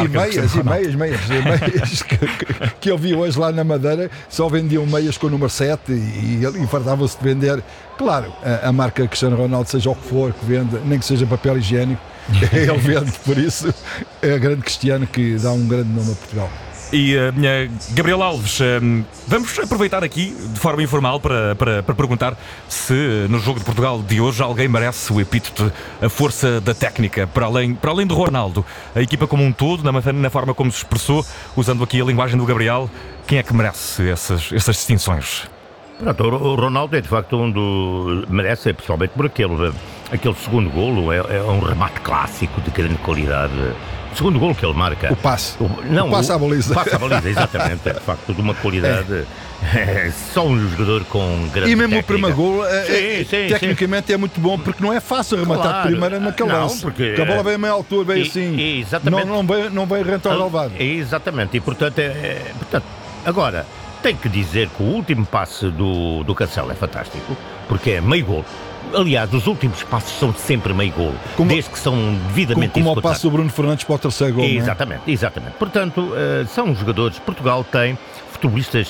meias que eu vi hoje lá na Madeira, só vendiam meias com o número 7 e fartavam-se de vender. Claro, a marca Cristiano Ronaldo, seja o que for que vende, nem que seja papel higiênico, ele vende, por isso é a grande Cristiano que dá um grande nome a Portugal. E Gabriel Alves, vamos aproveitar aqui de forma informal para perguntar se no jogo de Portugal de hoje alguém merece o epíteto a força da técnica, para além do Ronaldo, a equipa como um todo, na forma como se expressou, usando aqui a linguagem do Gabriel, quem é que merece essas distinções? Pronto, o Ronaldo é de facto merece, pessoalmente por aquele segundo golo, é um remate clássico de grande qualidade. O segundo golo que ele marca. O passe. O passe à baliza. O passe à baliza, exatamente. É de facto de uma qualidade. Só um jogador com grande. E mesmo técnica. O primeiro golo, tecnicamente, é muito bom, porque não é fácil rematar de primeira naquele lance. Porque a bola vem a meia altura, vem assim. Exatamente. Não vem rente ao relevado. Exatamente. E portanto, agora, tenho que dizer que o último passe do Cancelo é fantástico, porque é meio golo. Aliás, os últimos passos são sempre meio golo, desde que são devidamente como o passo do Bruno Fernandes para o terceiro golo. Exatamente. Portanto, são jogadores. Portugal tem futebolistas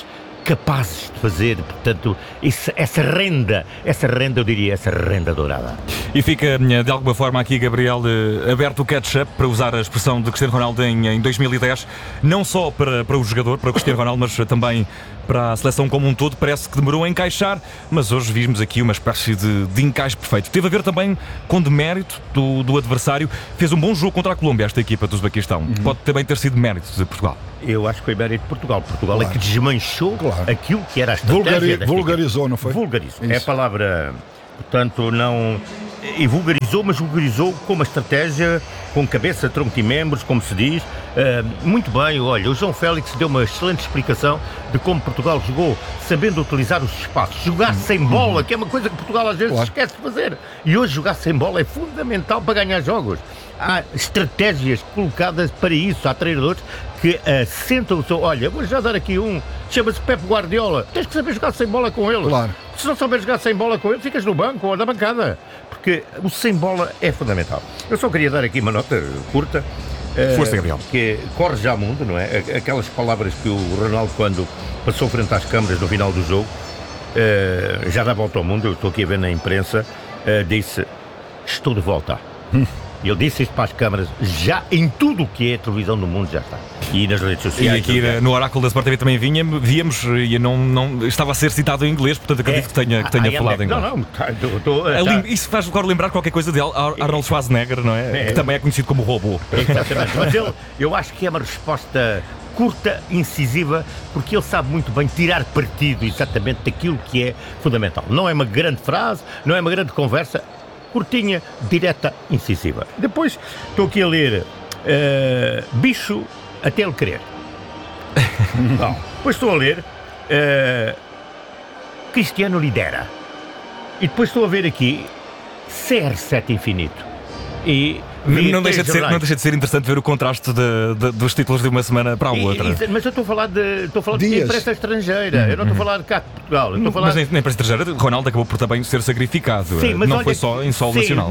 capazes de fazer, portanto, essa renda, eu diria, essa renda dourada. E fica, de alguma forma, aqui, Gabriel, aberto o catch-up, para usar a expressão de Cristiano Ronaldo em 2010, não só para o jogador, para o Cristiano Ronaldo, mas também para a seleção como um todo. Parece que demorou a encaixar, mas hoje vimos aqui uma espécie de encaixe perfeito. Teve a ver também com demérito do adversário. Fez um bom jogo contra a Colômbia, esta equipa do Uzbequistão. Pode também ter sido mérito de Portugal. Eu acho que foi mérito de Portugal. Portugal é que desmanchou aquilo que era a estratégia. Vulgarizou, não foi? Vulgarizou. É a palavra, portanto, não... E vulgarizou, mas vulgarizou com uma estratégia, com cabeça, tronco e membros, como se diz. Muito bem, olha, o João Félix deu uma excelente explicação de como Portugal jogou, sabendo utilizar os espaços. Jogar sem bola, que é uma coisa que Portugal às vezes esquece de fazer. E hoje jogar sem bola é fundamental para ganhar jogos. Há estratégias colocadas para isso. Há treinadores que assentam o seu... Olha, vou já dar aqui um, chama-se Pep Guardiola. Tens que saber jogar sem bola com ele. Claro. Se não souber jogar sem bola com ele, ficas no banco ou na bancada. Porque o sem bola é fundamental. Eu só queria dar aqui uma nota curta. Força, Gabriel. Que corre já mundo, não é? Aquelas palavras que o Ronaldo, quando passou frente às câmaras no final do jogo, já dá volta ao mundo, eu estou aqui a ver na imprensa, disse, estou de volta. E ele disse isto para as câmaras, já em tudo o que é televisão no mundo já está. E nas redes sociais. E aqui no Oráculo da Sport TV também víamos, e não estava a ser citado em inglês, portanto acredito que tenha falado em inglês. Não. Isso faz agora lembrar qualquer coisa de Arnold Schwarzenegger, não é? Que também é conhecido como robô. Exatamente. Mas eu acho que é uma resposta curta, incisiva, porque ele sabe muito bem tirar partido exatamente daquilo que é fundamental. Não é uma grande frase, não é uma grande conversa, curtinha, direta, incisiva. Depois estou aqui a ler bicho até ele querer. Depois estou a ler Cristiano lidera. E depois estou a ver aqui CR7 infinito. E não deixa de ser interessante ver o contraste dos títulos de uma semana para a outra. Mas eu estou a falar de imprensa estrangeira. Eu não estou a falar de cá de Portugal. Mas na imprensa estrangeira, Ronaldo acabou por também ser sacrificado. Sim, mas não olha, foi só em solo nacional.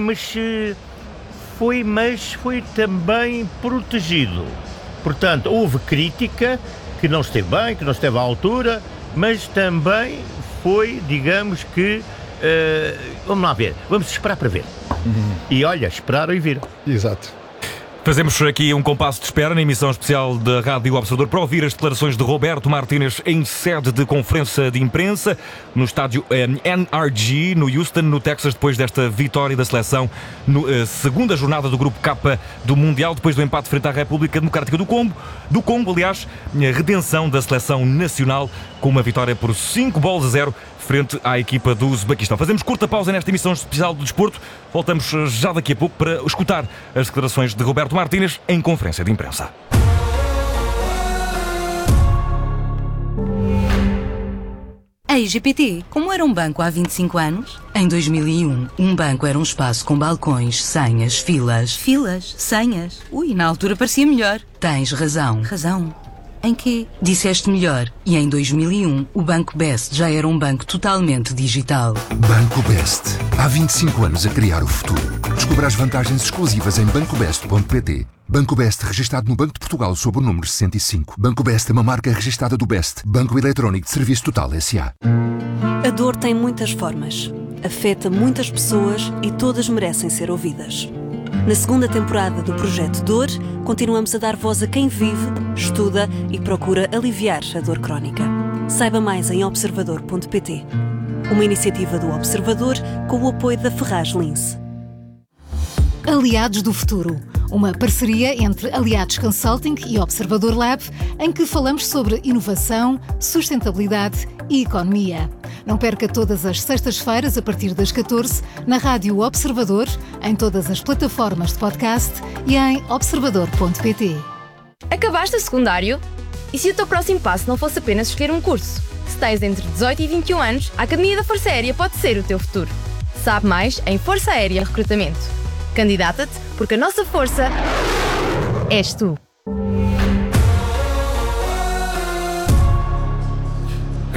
Mas foi também protegido. Portanto, houve crítica que não esteve bem, que não esteve à altura, mas também foi, digamos que... vamos lá ver, vamos esperar para ver. E olha, esperaram e viram. Exato. Fazemos aqui um compasso de espera na emissão especial da Rádio Observador para ouvir as declarações de Roberto Martínez em sede de conferência de imprensa no estádio NRG, no Houston, no Texas, depois desta vitória da seleção na segunda jornada do Grupo K do Mundial, depois do empate frente à República Democrática do Congo, aliás, a redenção da seleção nacional com uma vitória por 5-0 frente à equipa do Uzbequistão. Fazemos curta pausa nesta emissão especial do desporto. Voltamos já daqui a pouco para escutar as declarações de Roberto Martínez em conferência de imprensa. A IGPT, como era um banco há 25 anos? Em 2001, um banco era um espaço com balcões, senhas, filas. Filas? Senhas? Ui, na altura parecia melhor. Tens razão. Razão? Em quê? Disseste melhor. E em 2001, o Banco Best já era um banco totalmente digital. Banco Best. Há 25 anos a criar o futuro. Descubra as vantagens exclusivas em bancobest.pt. Banco Best, registado no Banco de Portugal sob o número 65. Banco Best é uma marca registada do Best, Banco Eletrónico de Serviço Total S.A. A dor tem muitas formas. Afeta muitas pessoas e todas merecem ser ouvidas. Na segunda temporada do Projeto Dor, continuamos a dar voz a quem vive, estuda e procura aliviar a dor crónica. Saiba mais em observador.pt. Uma iniciativa do Observador com o apoio da Ferraz Lince. Aliados do Futuro, uma parceria entre Aliados Consulting e Observador Lab, em que falamos sobre inovação, sustentabilidade e economia. Não perca todas as sextas-feiras, a partir das 14, na Rádio Observador, em todas as plataformas de podcast e em observador.pt. Acabaste o secundário? E se o teu próximo passo não fosse apenas escolher um curso? Se tens entre 18 e 21 anos, a Academia da Força Aérea pode ser o teu futuro. Sabe mais em Força Aérea Recrutamento. Candidata-te, porque a nossa força és tu.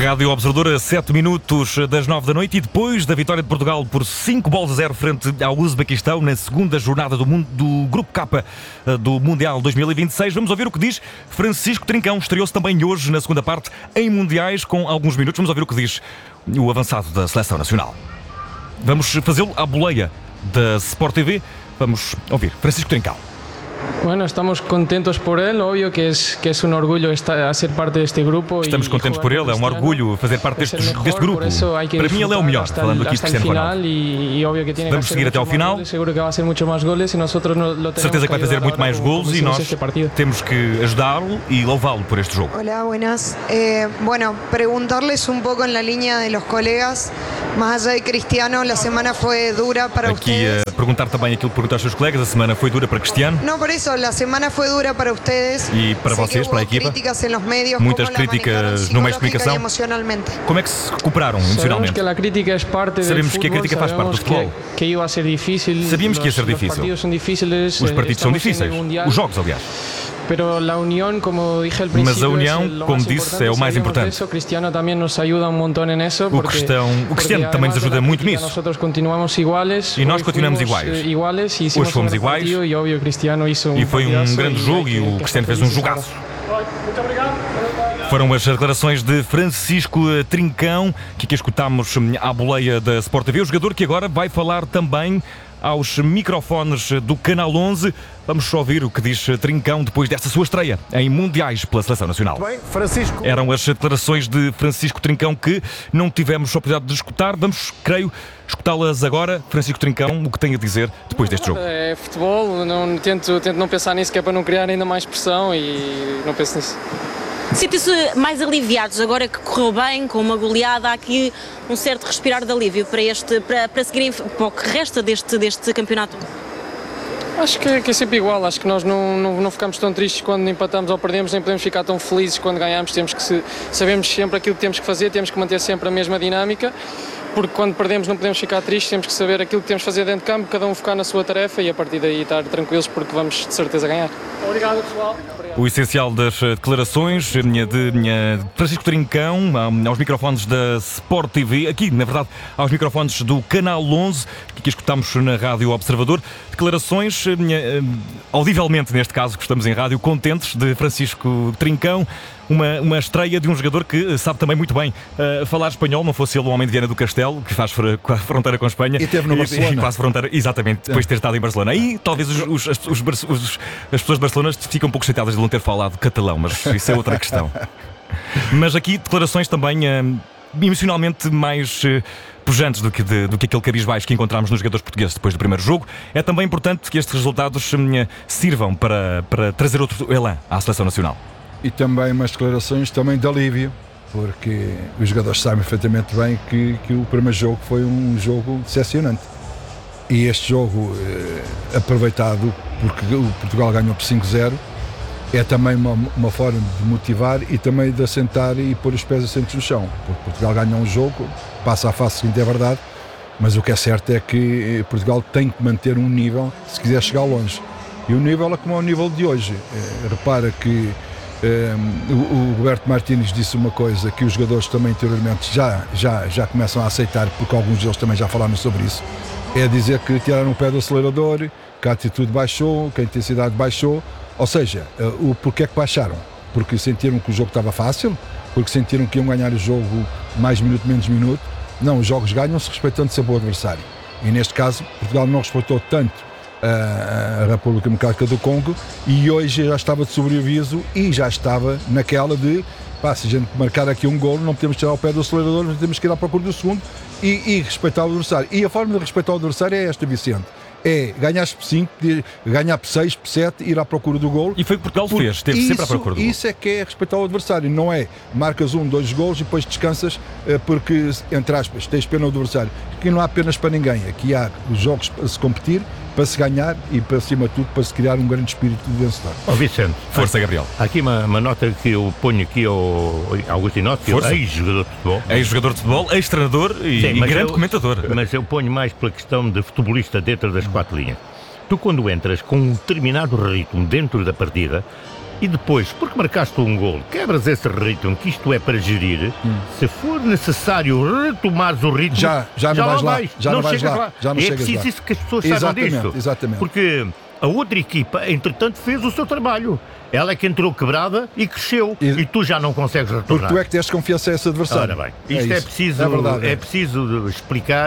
Rádio Observador a 7 minutos das 9 da noite e depois da vitória de Portugal por 5-0 frente ao Uzbequistão na segunda jornada do Grupo K do Mundial 2026. Vamos ouvir o que diz Francisco Trincão. Estreou-se também hoje na segunda parte em Mundiais com alguns minutos. Vamos ouvir o que diz o avançado da Seleção Nacional. Vamos fazê-lo à boleia da Sport TV. Vamos ouvir Francisco Trincão. Bueno, estamos contentos por él, obvio que es un orgullo a ser parte de este grupo. Estamos contentes por ele, é um orgulho fazer parte deste grupo. Para mim ele é o melhor, falando aqui de Cristiano Ronaldo. Vamos seguir até ao final. Certeza que vai fazer muito mais golos e nós temos que ajudá-lo e louvá-lo por este jogo. Hola, buenas. Bueno, preguntarles un poco en la línea de los colegas, más allá de Cristiano, la semana fue dura para ustedes. Aqui a perguntar também aquilo que perguntou aos seus colegas, a semana foi dura para Cristiano. No, por eso, la semana fue dura para ustedes. E para vocês, para a equipa. Muitas críticas no meio de comunicação. Como é que se recuperaram emocionalmente? Sabemos que a crítica faz parte do futebol. Sabíamos que ia ser difícil. Os partidos são difíceis. Os jogos, aliás. Mas a união, como disse, é o mais importante. O Cristiano também nos ajuda muito nisso. E nós continuamos iguais. Hoje fomos iguais. E foi um grande jogo e o Cristiano fez um jogaço. Foram as declarações de Francisco Trincão, que aqui escutámos à boleia da Sport TV. O jogador que agora vai falar também aos microfones do Canal 11. Vamos ouvir o que diz Trincão depois desta sua estreia em Mundiais pela Seleção Nacional. Bem, Francisco. Eram as declarações de Francisco Trincão que não tivemos a oportunidade de escutar. Vamos, creio, escutá-las agora. Francisco Trincão, o que tem a dizer depois deste jogo? É futebol, tento não pensar nisso, que é para não criar ainda mais pressão, e não penso nisso. Sentem-se mais aliviados agora que correu bem, com uma goleada? Há aqui um certo respirar de alívio para seguirem para o que resta deste campeonato? Acho que é sempre igual. Acho que nós não ficamos tão tristes quando empatamos ou perdemos, nem podemos ficar tão felizes quando ganhamos. Sabemos sempre aquilo que temos que fazer, temos que manter sempre a mesma dinâmica, porque quando perdemos não podemos ficar tristes, temos que saber aquilo que temos que fazer dentro de campo, cada um focar na sua tarefa e a partir daí estar tranquilos, porque vamos de certeza ganhar. Obrigado, pessoal. O essencial das declarações de Francisco Trincão aos microfones da Sport TV, aqui, na verdade, aos microfones do Canal 11, que aqui escutamos na Rádio Observador. Declarações, audivelmente neste caso, que estamos em rádio, contentes de Francisco Trincão. Uma estreia de um jogador que sabe também muito bem falar espanhol, não fosse ele o homem de Viana do Castelo, que faz a fronteira com a Espanha. E teve no Barcelona. E quase fronteira, exatamente, depois de ter estado em Barcelona. Aí talvez as pessoas de Barcelona ficam um pouco chateadas de não ter falado catalão, mas isso é outra questão. Mas aqui declarações também emocionalmente mais pujantes do que aquele cabisbaixo que encontramos nos jogadores portugueses depois do primeiro jogo. É também importante que estes resultados sirvam para trazer outro elan à Seleção Nacional. E também umas declarações também de alívio, porque os jogadores sabem perfeitamente bem que o primeiro jogo foi um jogo decepcionante. E este jogo, aproveitado porque o Portugal ganhou por 5-0, é também uma forma de motivar e também de assentar e pôr os pés assentos no chão. Porque Portugal ganhou um jogo, passa à fase seguinte, é verdade, mas o que é certo é que Portugal tem que manter um nível se quiser chegar longe. E o nível é como é o nível de hoje. Repara que o Roberto Martínez disse uma coisa que os jogadores também anteriormente já começam a aceitar, porque alguns deles também já falaram sobre isso. É dizer que tiraram o pé do acelerador, que a atitude baixou, que a intensidade baixou. Ou seja, o porquê é que baixaram? Porque sentiram que o jogo estava fácil? Porque sentiram que iam ganhar o jogo mais minuto, menos minuto? Não, os jogos ganham-se respeitando sempre o adversário. E neste caso, Portugal não respeitou tanto a República Democrática do Congo e hoje já estava de sobreaviso e já estava naquela de se a gente marcar aqui um golo, não podemos tirar o pé do acelerador, mas temos que ir à procura do segundo e respeitar o adversário. E a forma de respeitar o adversário é esta, Vicente. É ganhar por 5, ganhar por 6, por 7, ir à procura do golo. E foi o que Portugal fez, esteve sempre à procura do golo. Isso é que é respeitar o adversário, não é marcas 1, 2 golos e depois descansas porque, entre aspas, tens pena do adversário. Aqui não há penas para ninguém, aqui há os jogos para se competir, para se ganhar e, para cima de tudo, para se criar um grande espírito de vencedor. Vicente, força, Gabriel. Há aqui uma nota que eu ponho aqui ao Agostinho Noto, que é ex-jogador de futebol. Ex-jogador de futebol, ex-treinador e grande comentador. Mas eu ponho mais pela questão de futebolista dentro das 4 linhas. Tu, quando entras com um determinado ritmo dentro da partida, e depois, porque marcaste um gol, quebras esse ritmo, que isto é para gerir, se for necessário retomares o ritmo, já não vais lá, já não vais lá. Já não é chegas preciso lá. isso que as pessoas saibam disto. Exatamente. Porque a outra equipa, entretanto, fez o seu trabalho. Ela é que entrou quebrada e cresceu. E tu já não consegues retornar. Porque tu é que tens confiança a esse adversário. Ora bem, isto é preciso explicar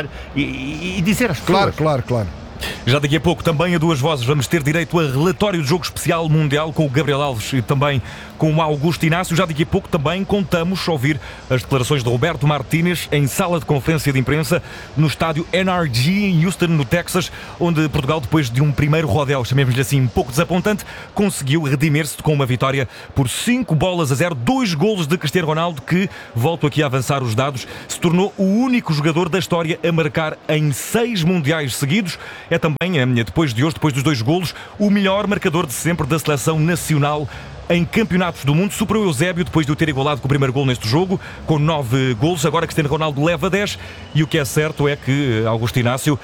e dizer às pessoas. Claro. Já daqui a pouco, também a duas vozes, vamos ter direito a relatório de jogo especial mundial com o Gabriel Alves e também com o Augusto Inácio. Já daqui a pouco também contamos ouvir as declarações de Roberto Martínez em sala de conferência de imprensa no estádio NRG em Houston, no Texas, onde Portugal, depois de um primeiro rodel, chamemos-lhe assim, um pouco desapontante, conseguiu redimir-se com uma vitória por 5-0, 2 golos de Cristiano Ronaldo, que, volto aqui a avançar os dados, se tornou o único jogador da história a marcar em 6 mundiais seguidos. É também, depois de hoje, depois dos 2 golos, o melhor marcador de sempre da seleção nacional em campeonatos do mundo. Superou Eusébio depois de o ter igualado com o primeiro gol neste jogo, com 9 golos. Agora Cristiano Ronaldo leva 10 e o que é certo é que, Augusto Inácio,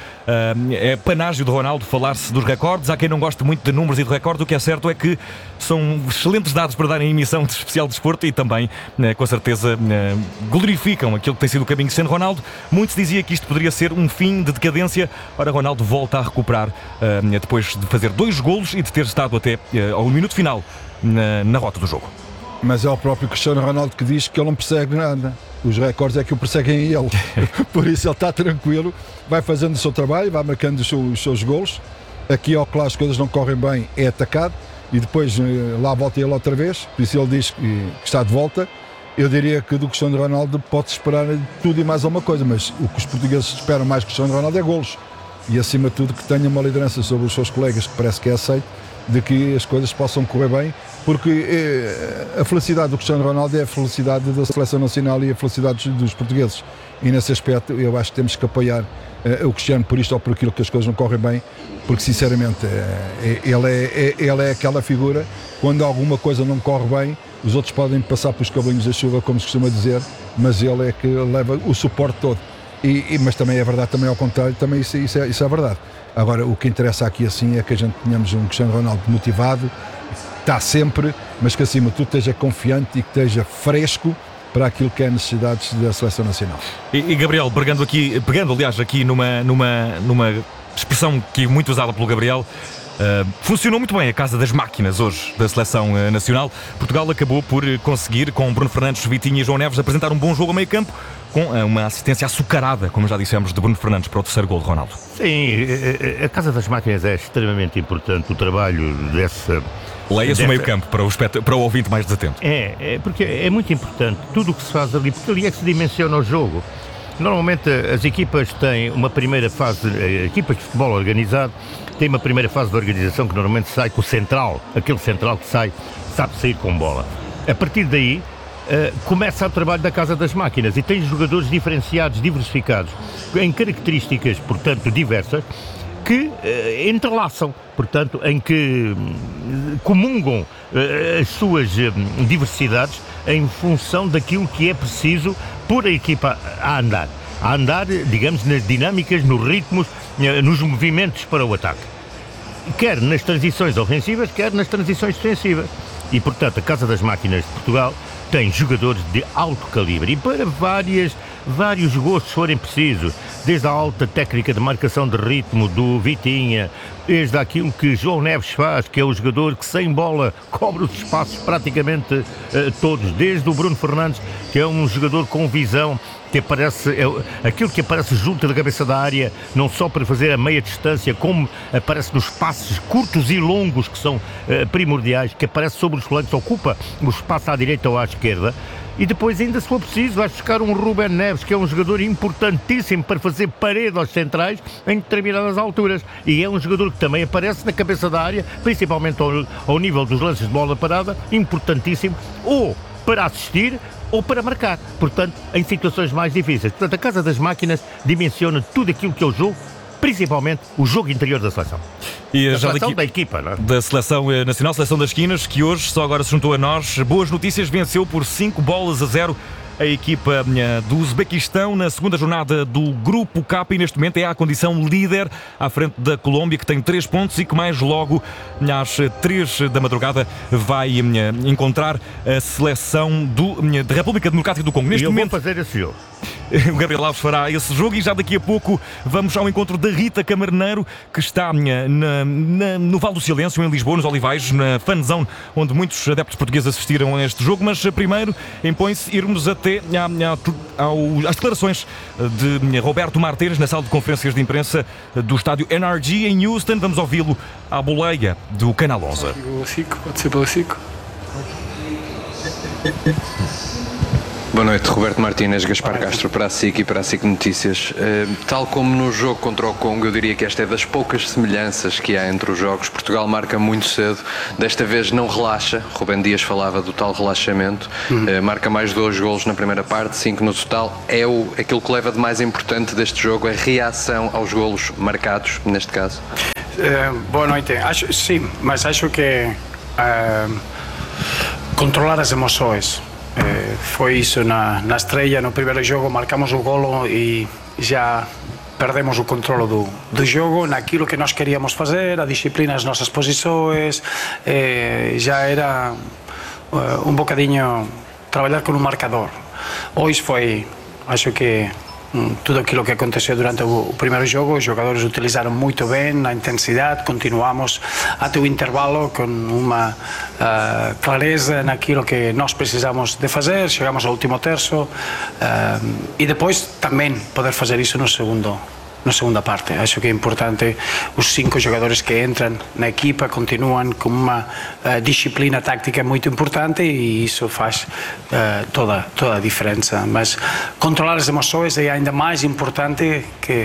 é panágio de Ronaldo falar-se dos recordes. Há quem não goste muito de números e de recordes. O que é certo é que são excelentes dados para dar em emissão de especial de desporto e também, com certeza, glorificam aquilo que tem sido o caminho de Cristiano Ronaldo. Muito se dizia que isto poderia ser um fim de decadência. Ora, Ronaldo volta a recuperar depois de fazer 2 golos e de ter estado até ao minuto final na rota do jogo. Mas é o próprio Cristiano Ronaldo que diz que ele não persegue nada. Os recordes é que o perseguem a ele. Por isso ele está tranquilo, vai fazendo o seu trabalho, vai marcando os seus golos. Aqui, ao claro, as coisas não correm bem, é atacado e depois lá volta ele outra vez. Por isso ele diz que está de volta. Eu diria que do Cristiano Ronaldo pode-se esperar tudo e mais alguma coisa, mas o que os portugueses esperam mais do Cristiano Ronaldo é golos. E acima de tudo que tenha uma liderança sobre os seus colegas, que parece que é aceito, de que as coisas possam correr bem, porque a felicidade do Cristiano Ronaldo é a felicidade da seleção nacional e a felicidade dos portugueses. E nesse aspecto eu acho que temos que apoiar o Cristiano por isto ou por aquilo que as coisas não correm bem, porque sinceramente ele é aquela figura, quando alguma coisa não corre bem, os outros podem passar pelos cabelinhos da chuva, como se costuma dizer, mas ele é que leva o suporte todo. Mas também é verdade, também ao contrário, também isso é verdade. Agora, o que interessa aqui assim é que a gente tenhamos um Cristiano Ronaldo motivado, está sempre, mas que acima de tudo esteja confiante e que esteja fresco para aquilo que é necessidades da seleção nacional. E Gabriel, pegando aliás aqui numa expressão que é muito usada pelo Gabriel, funcionou muito bem a casa das máquinas hoje da seleção nacional. Portugal acabou por conseguir, com Bruno Fernandes, Vitinha e João Neves, apresentar um bom jogo a meio campo, com uma assistência açucarada, como já dissemos, de Bruno Fernandes para o 3º gol de Ronaldo. Sim, a casa das máquinas é extremamente importante, o trabalho dessa... Leia-se o meio campo para o ouvinte mais desatento. Porque é muito importante tudo o que se faz ali, porque ali é que se dimensiona o jogo. Normalmente as equipas têm uma primeira fase, equipas de futebol organizado, têm uma primeira fase de organização que normalmente sai com o central, aquele central que sabe sair com bola. A partir daí, começa o trabalho da casa das máquinas e tem jogadores diferenciados, diversificados, em características, portanto, diversas, que entrelaçam, portanto, em que comungam as suas diversidades em função daquilo que é preciso pôr a equipa a andar, digamos, nas dinâmicas, nos ritmos, nos movimentos para o ataque. Quer nas transições ofensivas, quer nas transições defensivas. E, portanto, a Casa das Máquinas de Portugal tem jogadores de alto calibre e para vários gostos forem precisos, desde a alta técnica de marcação de ritmo do Vitinha, desde aquilo que João Neves faz, que é o jogador que sem bola cobre os espaços praticamente todos, desde o Bruno Fernandes, que é um jogador com visão, que aparece, aquilo que aparece junto da cabeça da área, não só para fazer a meia distância, como aparece nos passos curtos e longos, que são primordiais, que aparece sobre os flancos, ocupa o espaço à direita ou à esquerda. E depois, ainda se for preciso, vai buscar um Rubén Neves, que é um jogador importantíssimo para fazer parede aos centrais em determinadas alturas. E é um jogador que também aparece na cabeça da área, principalmente ao nível dos lances de bola parada, importantíssimo, ou para assistir ou para marcar, portanto, em situações mais difíceis. Portanto, a Casa das Máquinas dimensiona tudo aquilo que é o jogo, principalmente o jogo interior da seleção. E a seleção da equipa, não é? Da seleção nacional, seleção das esquinas, que hoje só agora se juntou a nós. Boas notícias, venceu por 5-0 a equipa do Uzbequistão na segunda jornada do Grupo K e neste momento é a condição líder à frente da Colômbia, que tem 3 pontos e que mais logo às 3 da madrugada vai encontrar a seleção da República Democrática do Congo. Neste momento vou fazer esse jogo. O Gabriel Alves fará esse jogo e já daqui a pouco vamos ao encontro da Rita Camarneiro, que está no Vale do Silêncio, em Lisboa, nos Olivais, na Fan Zone, onde muitos adeptos portugueses assistiram a este jogo. Mas primeiro impõe-se irmos até às declarações de Roberto Martínez na sala de conferências de imprensa do estádio NRG em Houston. Vamos ouvi-lo à boleia do Canal 11. Pode ser pela 5. Boa noite, Roberto Martínez, Gaspar Castro para a SIC e para a SIC Notícias. Tal como no jogo contra o Congo, eu diria que esta é das poucas semelhanças que há entre os jogos. Portugal marca muito cedo, desta vez não relaxa. Rubem Dias falava do tal relaxamento. Marca mais 2 golos na primeira parte, 5 no total. Aquilo que leva de mais importante deste jogo, a reação aos golos marcados, neste caso. Boa noite. Sim, mas acho que controlar as emoções. Foi isso na estreia, no primeiro jogo marcamos o golo e já perdemos o controle do jogo naquilo que nós queríamos fazer, a disciplina das nossas posições, já era um bocadinho trabalhar com um marcador. Hoje foi, acho que tudo aquilo que aconteceu durante o primeiro jogo, os jogadores utilizaram muito bem a intensidade, continuamos até o intervalo com uma clareza naquilo que nós precisamos de fazer, chegamos ao último terço e depois também poder fazer isso na segunda parte. Acho que é importante os 5 jogadores que entram na equipa continuam com uma disciplina tática muito importante e isso faz toda a diferença. Mas controlar as emoções é ainda mais importante que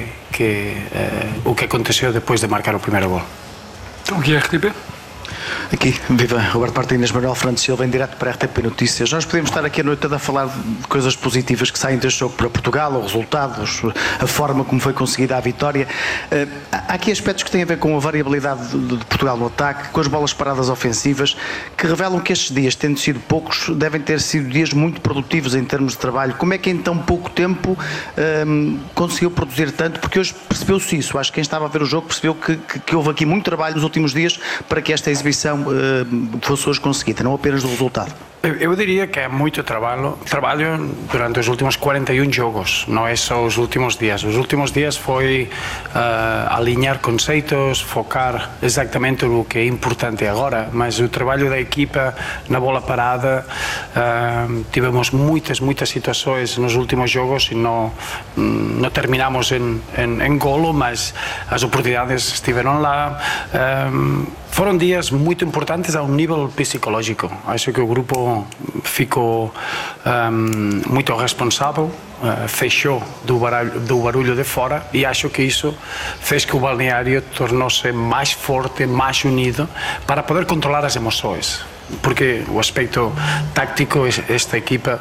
o que aconteceu depois de marcar o primeiro gol. O que é RTP? Aqui, viva Roberto Martínez, Manuel Fernando Silva, em direto para a RTP Notícias. Nós podemos estar aqui a noite toda a falar de coisas positivas que saem deste jogo para Portugal, os resultados, a forma como foi conseguida a vitória. Há aqui aspectos que têm a ver com a variabilidade de Portugal no ataque, com as bolas paradas ofensivas, que revelam que estes dias, tendo sido poucos, devem ter sido dias muito produtivos em termos de trabalho. Como é que em tão pouco tempo conseguiu produzir tanto? Porque hoje percebeu-se isso. Acho que quem estava a ver o jogo percebeu que houve aqui muito trabalho nos últimos dias para que esta exibição fosse hoje conseguida, não apenas do resultado. Eu diria que é muito trabalho durante os últimos 41 jogos, não é só os últimos dias. Os últimos dias foi alinhar conceitos, focar exatamente no que é importante agora, mas o trabalho da equipa na bola parada, tivemos muitas situações nos últimos jogos e não terminamos em golo, mas as oportunidades estiveram lá. Foram dias muito importantes a um nível psicológico. Acho que o grupo ficou muito responsável, fechou do barulho de fora e acho que isso fez que o balneário tornou-se mais forte, mais unido para poder controlar as emoções. Porque o aspecto táctico, esta equipa,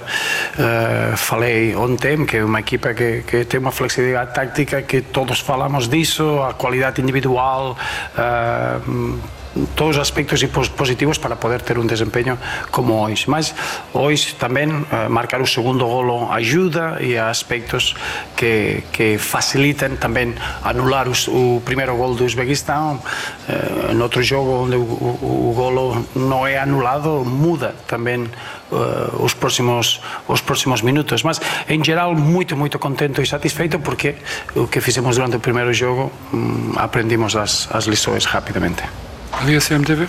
falei ontem, que é uma equipa que tem uma flexibilidade táctica, que todos falamos disso, a qualidade individual, todos os aspectos positivos para poder ter um desempenho como hoje. Mas hoje também marcar o segundo golo ajuda e há aspectos que facilitam também anular o primeiro golo do Uzbequistão. No outro jogo onde o golo não é anulado, muda também os próximos minutos. Mas em geral muito contente e satisfeito porque o que fizemos durante o primeiro jogo aprendimos as lições rapidamente. Liga CMTV.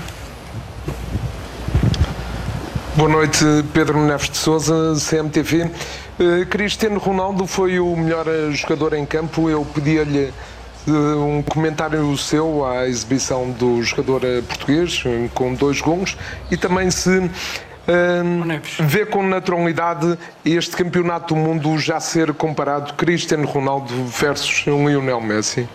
Boa noite, Pedro Neves de Sousa, CMTV. Cristiano Ronaldo foi o melhor jogador em campo. Eu pedia-lhe um comentário seu à exibição do jogador português, com 2 golos, e também se vê com naturalidade este campeonato do mundo já ser comparado Cristiano Ronaldo versus Lionel Messi.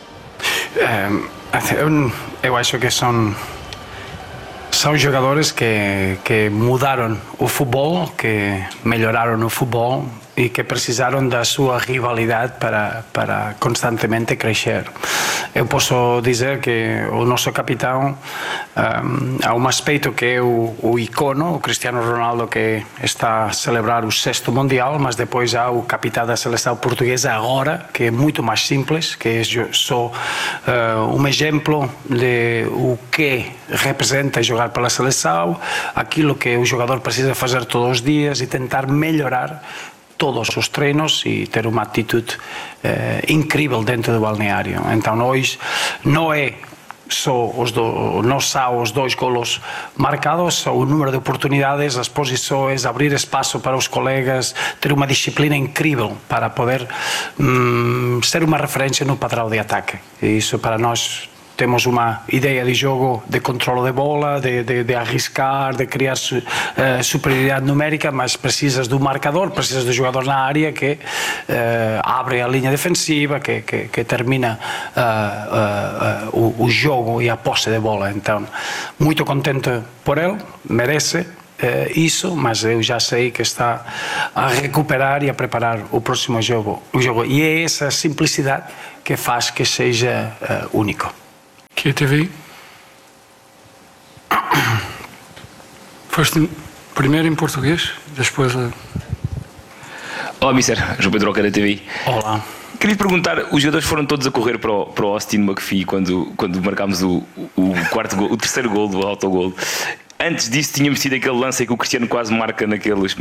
Eu acho que são jogadores que mudaram o futebol, que melhoraram o futebol e que precisaram da sua rivalidade para constantemente crescer. eu posso dizer que o nosso capitão, há um aspecto que é o icono, o Cristiano Ronaldo, que está a celebrar o 6º Mundial, mas depois há o capitão da seleção portuguesa agora, que é muito mais simples, que é só um exemplo de o que representa jogar pela seleção, aquilo que o jogador precisa fazer todos os dias e tentar melhorar todos os treinos e ter uma atitude incrível dentro do balneário. Então hoje não é só os 2 golos marcados, só o número de oportunidades, as posições, abrir espaço para os colegas, ter uma disciplina incrível para poder ser uma referência no padrão de ataque. E isso para nós temos uma ideia de jogo de controle de bola, de arriscar, de criar superioridade numérica, mas precisas do marcador, precisas do jogador na área que abre a linha defensiva, que termina o jogo e a posse de bola. Então, muito contente por ele, merece isso, mas eu já sei que está a recuperar e a preparar o próximo jogo. E é essa simplicidade que faz que seja único. Que TV? Foste primeiro em português, depois... Olá, Mister. João Pedro Alcaida TV. Olá. Queria perguntar, os jogadores foram todos a correr para o Austin McPhee quando marcámos o quarto gol, o terceiro gol do autogol. Antes disso tínhamos tido aquele lance em que o Cristiano quase marca naqueles